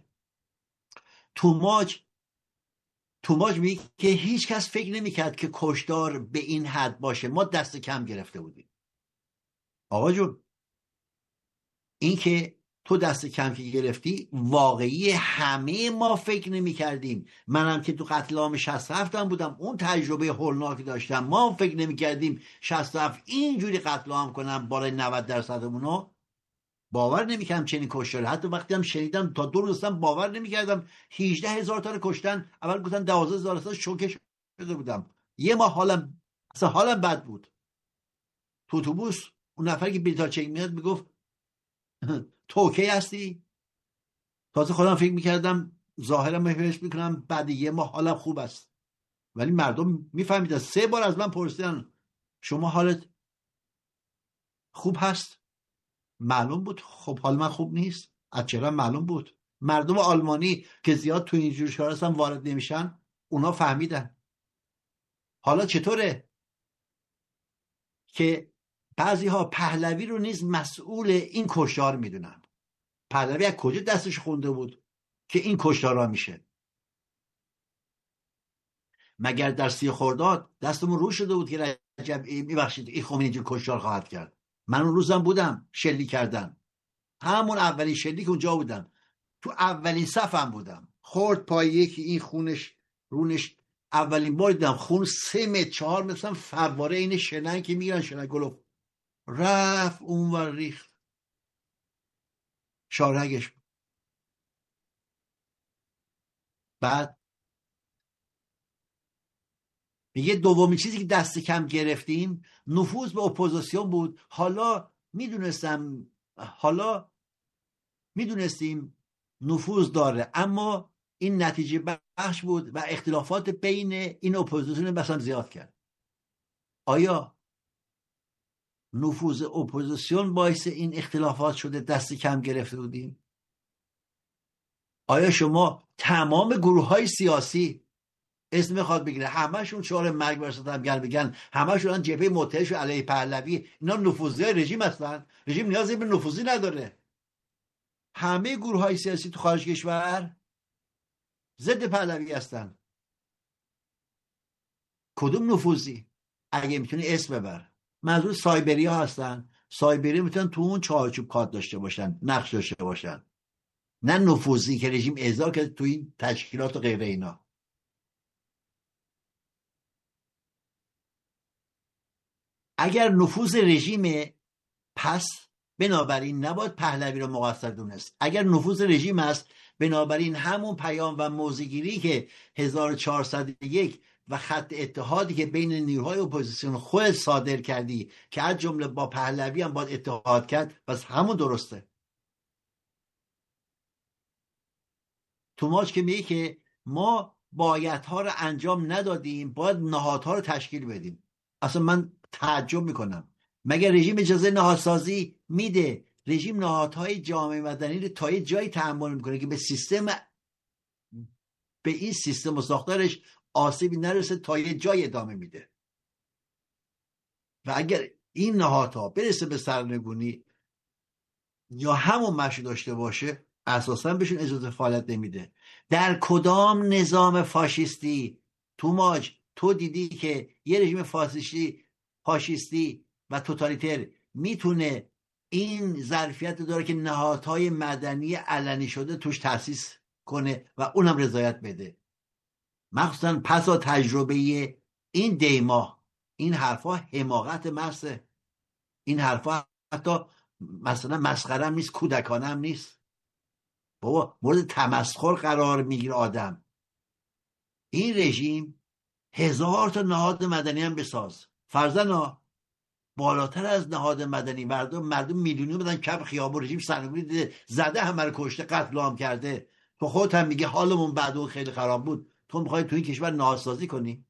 توماج میگه که هیچ کس فکر نمیکرد که کشتار به این حد باشه، ما دست کم گرفته بودیم. آقا جون، این که تو دست کم که گرفتی واقعی، همه ما فکر نمی کردیم. منم که تو قتل عام 67 هم بودم، اون تجربه هولناکی داشتم، ما هم فکر نمی کردیم 67 اینجوری قتل عام کنم بالای 90%. باور نمی کردم چنین کشتاری. حتی وقتی هم شنیدم تا 2 روز باور نمی کردم. 18,000 تا رو کشتن، اول گفتن 12,000 تا، شوکه شده بودم. یه ماه حالم بد بود. تو اتوبوس اون نفری که بلیط چک میاد میگفت تو اوکی هستی؟ تازه خودم فکر میکردم ظاهرم بهش میکنم بعد یه ماه حالم خوب است، ولی مردم میفهمیدن. 3 بار از من پرسیدن شما حالت خوب هست؟ معلوم بود خب حال من خوب نیست. از چرا معلوم بود. مردم آلمانی که زیاد تو اینجور کارا هستن وارد نمیشن، اونا فهمیدن. حالا چطوره که بعضی ها پهلوی رو نیز مسئول این کشتار میدونن؟ پهلوی از کجا دستش خونده بود که این کشتارا میشه؟ مگر در 30 خرداد دستمون رو شده بود که رجب میبخشید این خمینی اینجور کشتار خواهد کرد؟ من اون روزم بودم، شلیک کردن، همون اولین شلیک اونجا بودم، تو اولین صفم بودم. خورد پای یکی، این خونش رونش اولین بار دیدم خون 3 متر 4 متر، مثلا فواره این شنن که میگیرن، شنن گلوف، رفت اون ور ریخت شارگش. بعد میگه دومین چیزی که دست کم گرفتیم نفوذ به اپوزیسیون بود. حالا میدونستیم نفوذ داره، اما این نتیجه بخش بود و اختلافات بین این اپوزیسیون مثلا زیاد کرد. آیا نفوذ اپوزیسیون باعث این اختلافات شده دست کم گرفته بودیم؟ آیا شما تمام گروه های سیاسی اسم میخواد بگیره همشون شعار مرگ بر ستم بگن، همشون جبهه متحد علیه پهلوی، اینا نفوذی های رژیم هستن؟ رژیم نیازی به نفوذی نداره. همه گروه های سیاسی تو خارج کشور ضد پهلوی هستن. کدوم نفوذی؟ اگه میتونی اسم ببر. منظور سایبری ها هستن. سایبری میتونن تو اون چارچوب کار داشته باشن، نقش داشته باشن، نه نفوذی که رژیم اعضا کرده تو این تشکیلات و غیره اینا. اگر نفوذ رژیم، پس بنابراین نباید پهلوی رو مقصر دونست. اگر نفوذ رژیم است، بنابراین همون پیام و موضع‌گیری که 1401 و خط اتحادی که بین نیروهای اپوزیسیون خود صادر کردی که از جمله با پهلوی هم باید اتحاد کرد، پس همون درسته. توماج که میگه که ما بایدها رو انجام ندادیم، باید نهادها رو تشکیل بدیم. اصلا من تعجب میکنم، مگر رژیم اجازه نهادسازی میده؟ رژیم نهادهای جامعه مدنی رو تا یه جایی تحمل میکنه که به این سیستم و ساختارش آسیبی نرسه، تا یه جای ادامه میده. و اگر این نهادها برسه به سرنگونی یا همون مشی داشته باشه، اساسا بهشون اجازه فعالیت نمیده. در کدام نظام فاشیستی توماج تو دیدی که یه رژیم فاشیستی و توتالیتر میتونه این ظرفیت داره که نهادهای مدنی علنی شده توش تأسیس کنه و اونم رضایت بده؟ مخصوصا پس از تجربه این دیما. این حرفا حماقت محضه. این حرفا حتی مثلا مسخره هم نیست، کودکانه هم نیست. بابا مورد تمسخر قرار میگیره آدم. این رژیم 1000 تا نهاد مدنی هم بساز، فرضاً بالاتر از نهاد مدنی. مردم میلیونی بدن کف خیابون، رژیم سرنگونی دیده، زده، همه رو کشته، قتل عام کرده. تو خودت هم میگه حالمون بعد اون خیلی خراب بود. تو میخوای تو این کشور نهادسازی کنی؟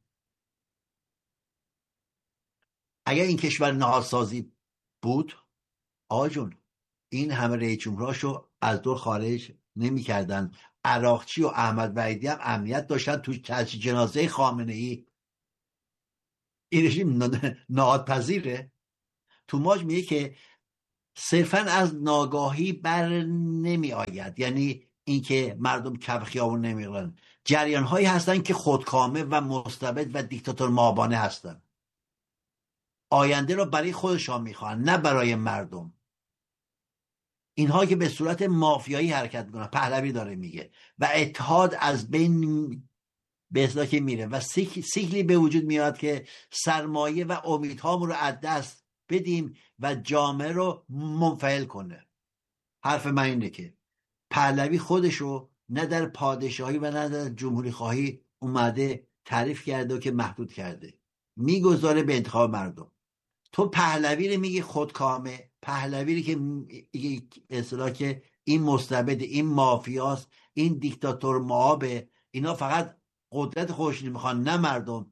اگر این کشور نهادسازی بود آقا جون، این همه رئیس جمهوراشو از دور خارج نمی کردن. عراقچی و احمد وحیدی هم امنیت داشتن تو تجهیز جنازه خامنه ای. این رژیم نهادپذیره؟ توماج میگه که صرفا از ناگاهی بر نمی آید، یعنی اینکه مردم کف خیابون نمیرن. جریان هایی هستن که خودکامه و مستبد و دیکتاتور مابانه هستن. آینده رو برای خودشان میخوان، نه برای مردم. اینها که به صورت مافیایی حرکت میکنن، پهلوی داره میگه، و اتحاد از بین به اصطلاح که میره و سیکلی به وجود میاد که سرمایه و امیدهامون رو از دست بدیم و جامعه رو منفعل کنه. حرف من اینه که پهلوی خودشو نه در پادشاهی و نه در جمهوری خواهی اومده تعریف کرده و که محدود کرده، میگذاره به انتخاب مردم. تو پهلوی رو میگی خودکامه، پهلوی رو که اصطلاح که این مستبد، این مافیاست، این دیکتاتور معابه، اینا فقط قدرت خودشون میخوان نه مردم.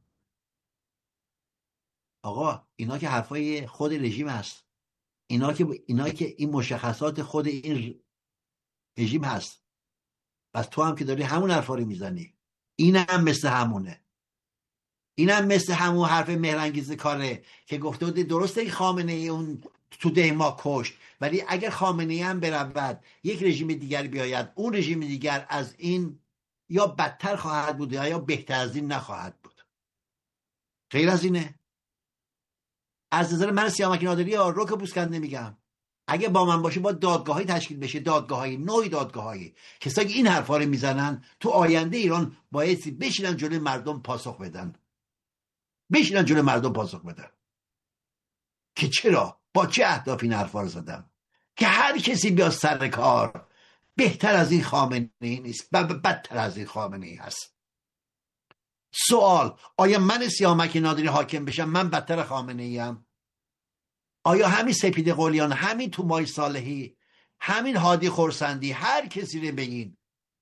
آقا اینا که حرفای خود رژیم هست، اینا که این مشخصات خود این رژیم هست. بس تو هم که داری همون حرفا رو میزنی. این هم مثل همونه. این هم مثل همون حرف مهرانگیز کاره که گفته بود درسته خامنه ای اون تو ده ما کشت، ولی اگر خامنه ای هم برود یک رژیم دیگر بیاید، اون رژیم دیگر از این یا بدتر خواهد بود یا بهتر از این نخواهد بود. غیر از اینه. از نظر من سیامک نادری رو که بوسکند نمیگم. اگه با من باشه با دادگاهی تشکیل بشه، دادگاهی، نوعی دادگاهی، کسایی که این حرفا رو میزنن تو آینده ایران بایستی بشینن جلوی مردم پاسخ بدن. بشینن جلوی مردم پاسخ بدن که چرا، با چه اهداف این حرفا رو زدم، که هر کسی بیاد سر کار بهتر از این خامنه ای نیست، بدتر از این خامنه ای هست. سوال: آیا من سیامک نادری حاکم بشم من بدتر خامنه ای ام؟ آیا همین سپید قلیان، همین تومای صالحی، همین هادی خورسندی، هر کسی رو بگین،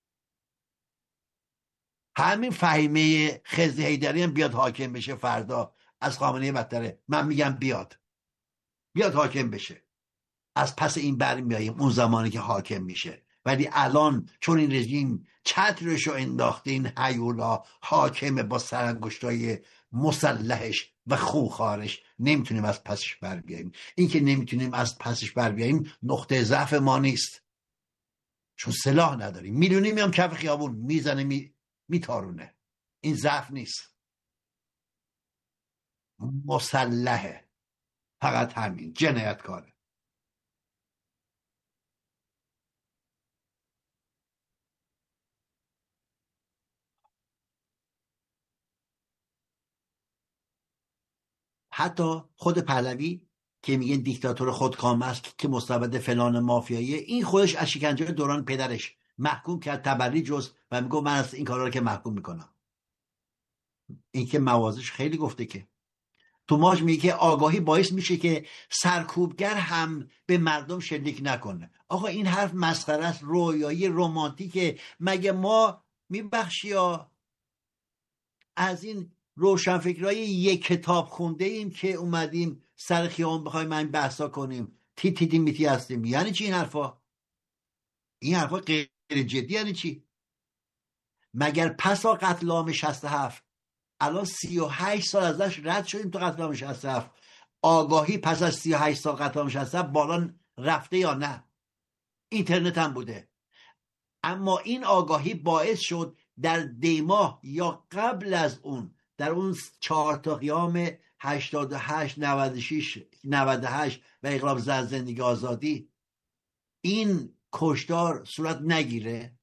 همین فهیمه خزی حیدری هم بیاد حاکم بشه فردا از خامنه بدتره؟ من میگم بیاد حاکم بشه. از پس این برمیاییم اون زمانی که حاکم میشه. ولی الان چون این رژیم چترشو انداخته، این هیولا حاکم با سرانگشتای مسلحش و خوخارش، نمیتونیم از پسش بر بیاییم. این که نمیتونیم از پسش بر بیاییم نقطه ضعف ما نیست، چون سلاح نداریم. میدونیم میام کف خیابون میزنه میتارونه، این ضعف نیست، مسلحه، فقط همین، جنایتکاره. حتی خود پهلوی که میگن دیکتاتور خودکامه است که مستبد فلان مافیاییه، این خودش از شکنجه دوران پدرش محکوم کرد تبری جز و میگه من از این کارا رو که محکوم میکنم. این که موازش خیلی گفته که تو ماش میگه که آگاهی باعث میشه که سرکوبگر هم به مردم شلیک نکنه. آقا این حرف مسخره است، رویایی رمانتیکه. مگه ما میبخشی یا از این روشنفکرای یک کتاب خونده ایم که اومدیم سر خیابون بخوایم این بحثا کنیم؟ تی میتی هستیم؟ یعنی چی این حرفا؟ این حرفا غیر جدی یعنی چی؟ مگر پسا قتل عام 67 الان 38 سال ازش رد شدیم تو قتل عام 67، آگاهی پس از 38 سال قتل عام 67 بالا رفته یا نه؟ اینترنت هم بوده. اما این آگاهی باعث شد در دیماه یا قبل از اون، در اون 4 تا قیام 88 96 98 و انقلاب زندگی آزادی، این کشتار صورت نگیره.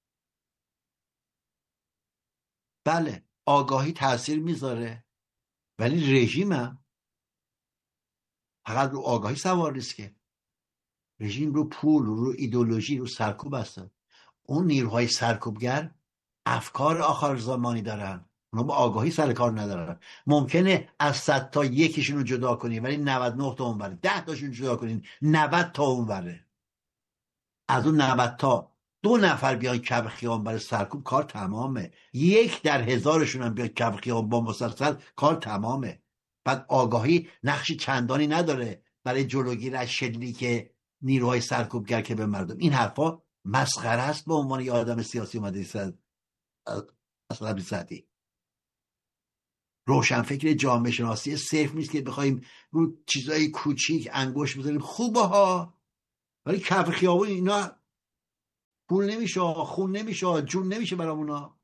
بله آگاهی تاثیر میذاره، ولی رژیم هم فقط رو آگاهی سوار نیست که. رژیم رو پول، رو ایدئولوژی، رو سرکوب هستن. اون نیروهای سرکوبگر افکار آخر زمانی دارن، اونا با آگاهی سر کار ندارن. ممکنه از 100 تا یکیشون رو جدا کنی ولی 99 تا اون وره، 10 تاشون جدا کنین 90 تا اون وره. از اون 90 تا 2 نفر بیان کف خیابون برای سرکوب، کار تمامه. 1 در 1000شون هم بیان کف خیابون با مسلسل، کار تمامه. بعد آگاهی نقش چندانی نداره برای جلوگیری از شلیک نیروهای سرکوبگر که به مردم. این حرفا مسخره است به عنوان یه آدم سیاسی اومده اصلا سعدی. روشنفکر جامعه شناسی صرف نیست که بخوایم رو چیزای کوچیک انگشت بزنیم. خوبه ها، ولی کف خیابون اینا پول نمیشه، خون نمیشه، جون نمیشه برامونا.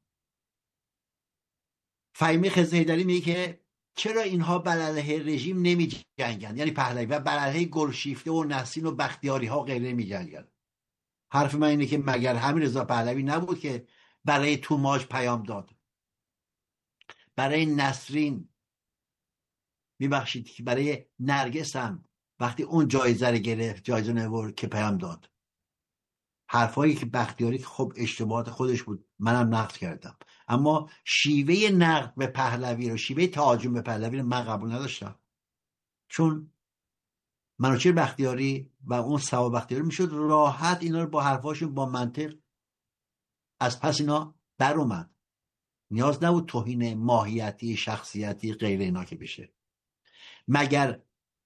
فهیمه خضر حیدری میگه که چرا اینها بر علیه رژیم نمی جنگن، یعنی پهلوی، و بر علیه گلشیفته و نسرین و بختیاری ها غیره نمی جنگن. حرف من اینه که مگر همین رضا پهلوی نبود که برای توماج پیام داد، برای نسرین، میبخشید که برای نرگس هم وقتی اون جایزه رو گرفت، جایزه نور، که پیام داد. حرفایی که بختیاری که خب اشتباهات خودش بود، منم نقد کردم، اما شیوه نقد به پهلوی رو، شیوه تهاجم به پهلوی رو من قبول نداشتم. چون منوچهر بختیاری و اون سوا بختیاری میشد راحت اینا رو با حرفاشون با منطق از پس اینا در اومد. نیاز نبود توهین ماهیتی، شخصیتی، غیر اینا که بشه. مگر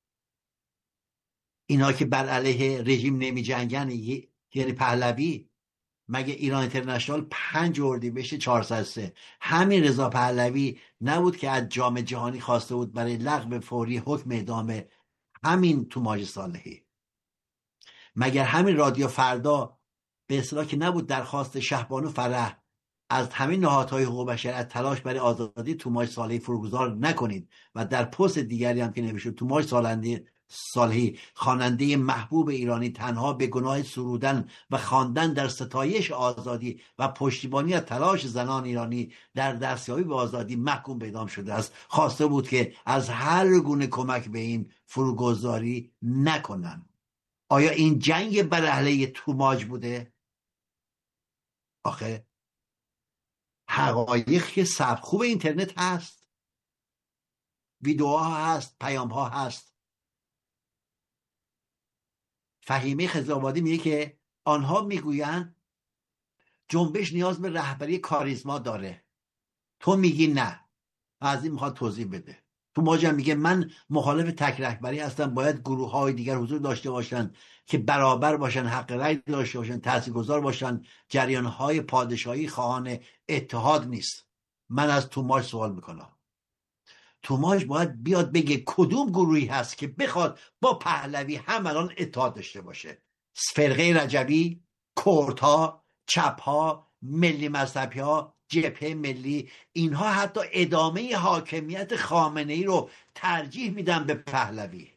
اینا که بر علیه رژیم نمی جنگن، یعنی پهلوی، مگه ایران اینترنشنال 5 اردیبهشت 403 همین رضا پهلوی نبود که از جام جهانی خواسته بود برای لغو فوری حکم اعدام همین توماج صالحی؟ مگر همین رادیو فردا به اصطلاح که نبود درخواست شهبانو فرح از همین نهادهای حقوق بشر از تلاش برای آزادی توماج صالحی فروگذار نکنید، و در پست دیگری هم که نوشته توماج صالحی خواننده محبوب ایرانی تنها به گناه سرودن و خواندن در ستایش آزادی و پشتیبانی از تلاش زنان ایرانی در دستیابی به آزادی محکوم به اعدام شده است، خواسته بود که از هر گونه کمک به این فروگذاری نکنن. آیا این جنگ بر علیه توماج بوده؟ آخه حقایق که ثبت خوب اینترنت هست، ویدیوها هست، پیامها هست. فهیمه خضرآبادی میگه که آنها میگویند جنبش نیاز به رهبری کاریزما داره، تو میگی نه. از این میخواد توضیح بده. توماج هم میگه من مخالف تک رهبری هستم، باید گروه های دیگر حضور داشته باشن که برابر باشن، حق رأی داشته باشن، تاثیرگذار باشن. جریان های پادشاهی خواهان اتحاد نیست. من از توماج سوال میکنم، توماج باید بیاد بگه کدوم گروهی هست که بخواد با پهلوی هم الان اتحاد داشته باشه؟ فرقه رجبی، کردها، چپها، ملی مذهبی ها، جبهه ملی، اینها حتی ادامه حاکمیت خامنه ای رو ترجیح میدن به پهلوی.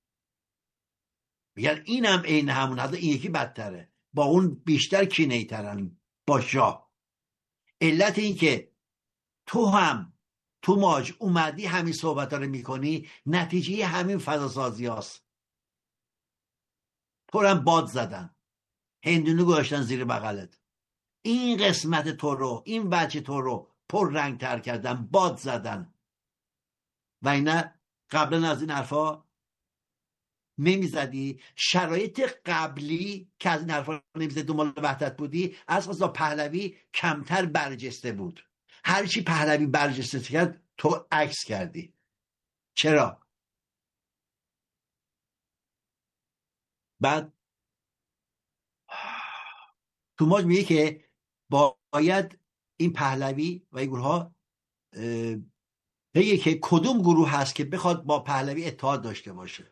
میگن اینم عین همون، حتی این یکی بدتره، با اون بیشتر کینه‌ای ترن با شاه. علت این که تو هم توماج اومدی همین صحبت ها رو میکنی، نتیجه همین فضاسازی هاست. تو هم باد زدن، هندونه گذاشتن زیر بغلت، این قسمت تو رو، این بچه تو رو پر رنگ تر کردن، باد زدن. و اینا قبلا از این حرفا نمیزدی. شرایط قبلی که از این حرفا نمیزدی، دنبال وحدت بودی، از قضا پهلوی کمتر برجسته بود. هرچی پهلوی برجسته کرد تو عکس کردی. چرا؟ بعد توماج میگه که باید این پهلوی و این گروه ها بگه که کدوم گروه هست که بخواد با پهلوی اتحاد داشته باشه.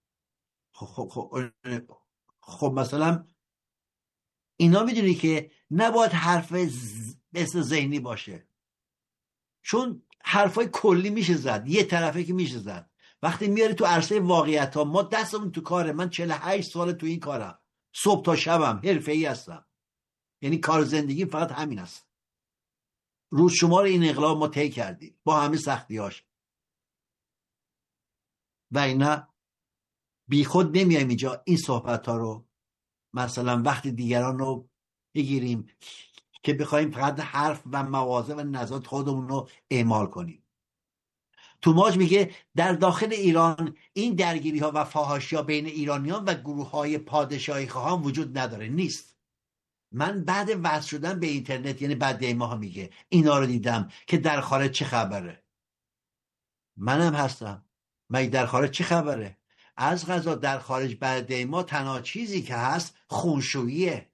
خب مثلا اینا میدونی که نباید حرف مثل ذهنی باشه، چون حرفای کلی میشه زد، یه طرفه که میشه زد. وقتی میاری تو عرصه واقعیت ها، ما دستمون تو کاره. من 48 سال تو این کارم، صبح تا شبم حرفه‌ای هستم، یعنی کار زندگی فقط همین است. روز شمار این انقلاب ما طی کردیم با همه سختیاش، و اینا بی خود نمیایم اینجا این صحبت ها رو مثلا وقتی دیگران رو بگیریم که بخوایم فقط حرف و مواضع و نظرات خودمون رو اعمال کنیم. توماج میگه در داخل ایران این درگیری ها و فحاشی ها بین ایرانیان و گروه های پادشاهی خواهان وجود نداره، نیست. من بعد وصل شدن به اینترنت، یعنی بعد دیماها، میگه اینا رو دیدم که در خارج چه خبره. منم هستم. مگه در خارج چه خبره؟ از قضا در خارج بعد دیما تنها چیزی که هست خونشوییه.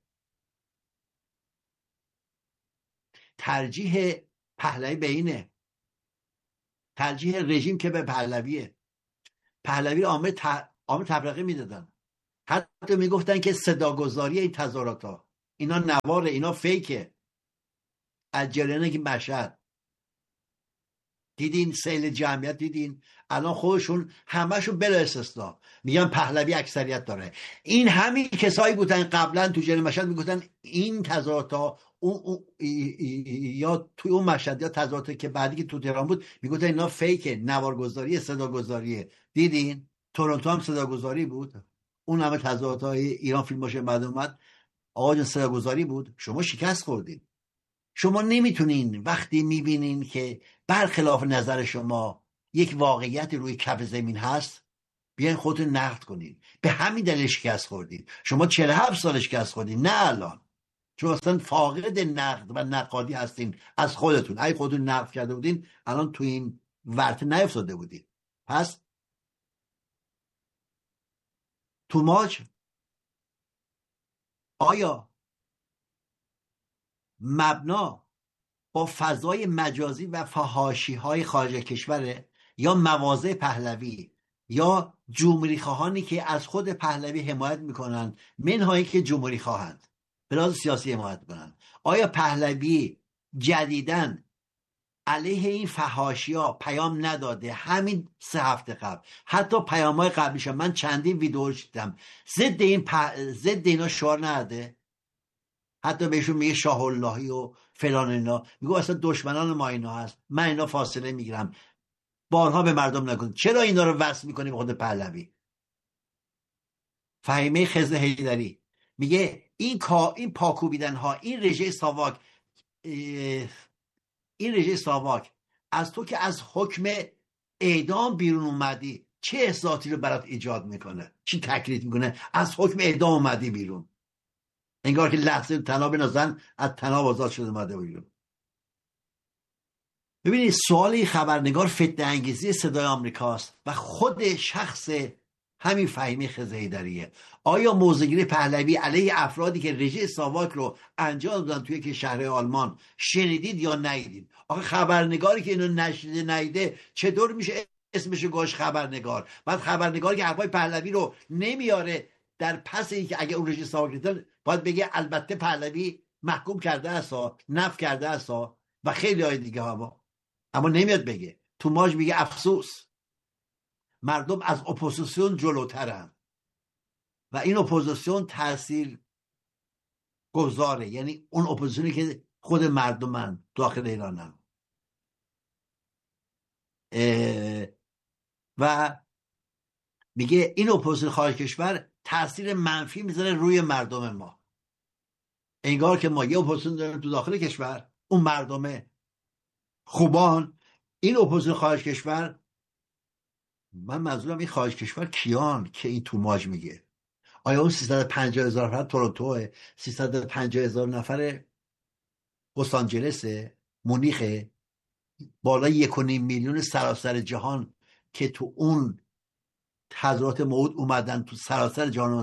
ترجیح پهلوی به اینه. ترجیح رژیم که به پهلویه. پهلوی عامل تفرقه میدادن، حتی میگفتن که صداگذاری این تظاهرات ها اینا نواره، اینا فیکه. از جریان که مشهد دیدین، سیل جمعیت دیدین، الان خودشون همشون بلا استثنا میگن پهلوی اکثریت داره. این همین کسایی بودن قبلا تو جریان مشهد میگفتن این تظاهرات ها یا توی اون مشهد یا تظاهراتی که بعدی که تو تهران بود میگفتن اینا فیکه، نوارگذاری، صداگذاریه. دیدین تورنتو هم صداگذاری بود، اون همه تظاهرات های ایران فیلم باشه بعد اومد آقا جان صداگذاری بود. شما شکست خوردین. شما نمیتونین وقتی میبینین که برخلاف نظر شما یک واقعیت روی کف زمین هست بیاین خودتون نقد کنین. به همین دلیل شکست خوردین. شما 47 سال شکست خوردین، نه الان، چون اصلا فاقد نقد و نقادی هستین از خودتون. اگه خودتون نقد کرده بودین الان تو این ورطه نیفتاده بودین. پس توماج آیا مبنا با فضای مجازی و فحاشی های خارج کشوره، یا مواضع پهلوی، یا جمهوری خواهانی که از خود پهلوی حمایت میکنن، منهایی که جمهوری خواهند به لحاظ سیاسی حمایت کنن؟ آیا پهلوی جدیدن علیه این فحاشی ها پیام نداده؟ همین 3 هفته قبل، حتی پیام های قبلیش من چندین ویدیو دیدم، ضد اینا شعار نده. حتی بهشون میگه شاه اللهی و فلان اینا، میگه اصلا دشمنان ما اینا هست، من اینا فاصله میگیرم. بارها به مردم نگید چرا اینا رو وصل میکنیم خود پهلوی. فهیمه خضر حیدری میگه این پاکوبیدن ها، این رژه ساواک از تو که از حکم اعدام بیرون اومدی چه احساساتی رو برات ایجاد میکنه، چی تکلیف میکنه؟ از حکم اعدام اومدی بیرون، انگار که لحظه تناب نازن از تناب آزاد شده اومده بیرون. ببینید سوال خبرنگار فتنه انگیزی صدای آمریکاست و خود شخص همین فهیمه خضر حیدریه. آیا موضع‌گیری پهلوی علیه افرادی که رژه ساواک رو انجام دادن توی که شهر آلمان شنیدید یا ندیدید؟ آخه خبرنگاری که اینو نشنیده ندیده چطور میشه اسمش گوش خبرنگار؟ بعد خبرنگاری که حرفای پهلوی رو نمیاره در پس اینکه اگه اون رژه ساواک دیدن باید بگه البته پهلوی محکوم کرده است، نفی کرده است و خیلی های دیگه اما نمیاد بگه. توماج میگه افسوس مردم از اپوزیسیون جلوترن و این اپوزیسیون تاثیر گذاره، یعنی اون اپوزیسیونی که خود مردمن داخل ایرانن. و میگه این اپوزیسیون خارج کشور تاثیر منفی میذاره روی مردم ما، انگار که ما یه اپوزیسیون داریم تو داخل کشور، اون مردمه خوبان، این اپوزیسیون خارج کشور. من منظورم این خارج کشور کیان که این توماج میگه؟ آیا اون 350,000 نفر تورنتو، 350,000 نفر لس آنجلس، مونیخ، بالا 1.5 میلیون سراسر جهان که تو اون تظاهرات موعود اومدن تو سراسر جهان،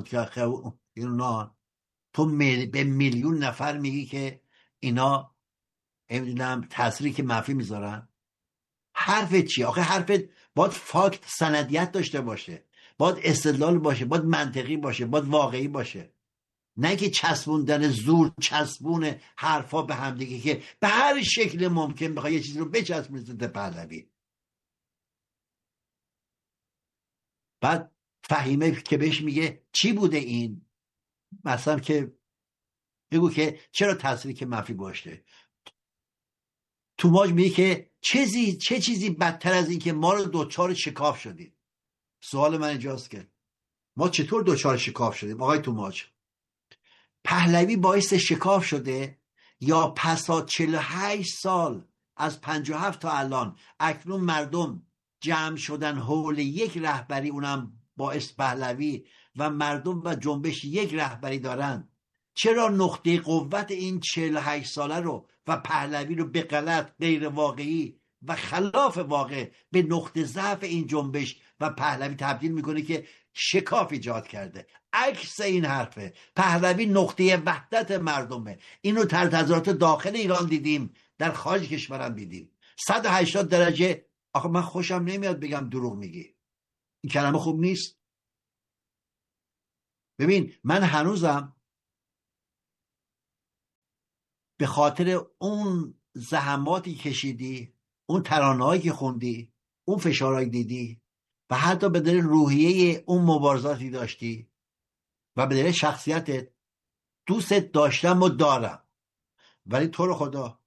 تو به میلیون نفر میگی که اینا نمیدونم تأثیری که منفی میذارن؟ حرف چی؟ آخه حرف باید فاکت، سندیت داشته باشه، باید استدلال باشه، باید منطقی باشه، باید واقعی باشه، نه که چسبوندن زور، چسبون حرفا به هم دیگه که به هر شکل ممکن بخوای یه چیزی رو بچسبونید به پهلوی. بعد فهیمه که بهش میگه چی بوده این مثلا، که بگو که چرا تأثیری که منفی گذاشته. توماج میگه که چه چیزی بدتر از این که ما رو دوچار شکاف شدیم. سوال من اینجاست که ما چطور دوچار شکاف شدیم آقای توماج؟ پهلوی باعث شکاف شده یا پسا 48 سال از 57 تا الان اکنون مردم جمع شدن حول یک رهبری، اونم باعث پهلوی، و مردم و جنبش یک رهبری دارن؟ چرا نقطه قوت این 48 ساله رو و پهلوی رو به غلط، غیر واقعی و خلاف واقع به نقطه ضعف این جنبش و پهلوی تبدیل میکنه که شکاف ایجاد کرده؟ عکس این حرفه. پهلوی نقطه وحدت مردمه. اینو در تظاهرات داخل ایران دیدیم، در خارج کشورم دیدیم. 180 درجه آخه من خوشم نمیاد بگم دروغ میگی، این کلمه خوب نیست. ببین من هنوزم به خاطر اون زحماتی کشیدی، اون ترانه‌هایی که خوندی، اون فشارهایی دیدی و حتی به دلیل روحیه اون مبارزاتی داشتی و به دلیل شخصیتت دوست داشتم و دارم. ولی تو رو خدا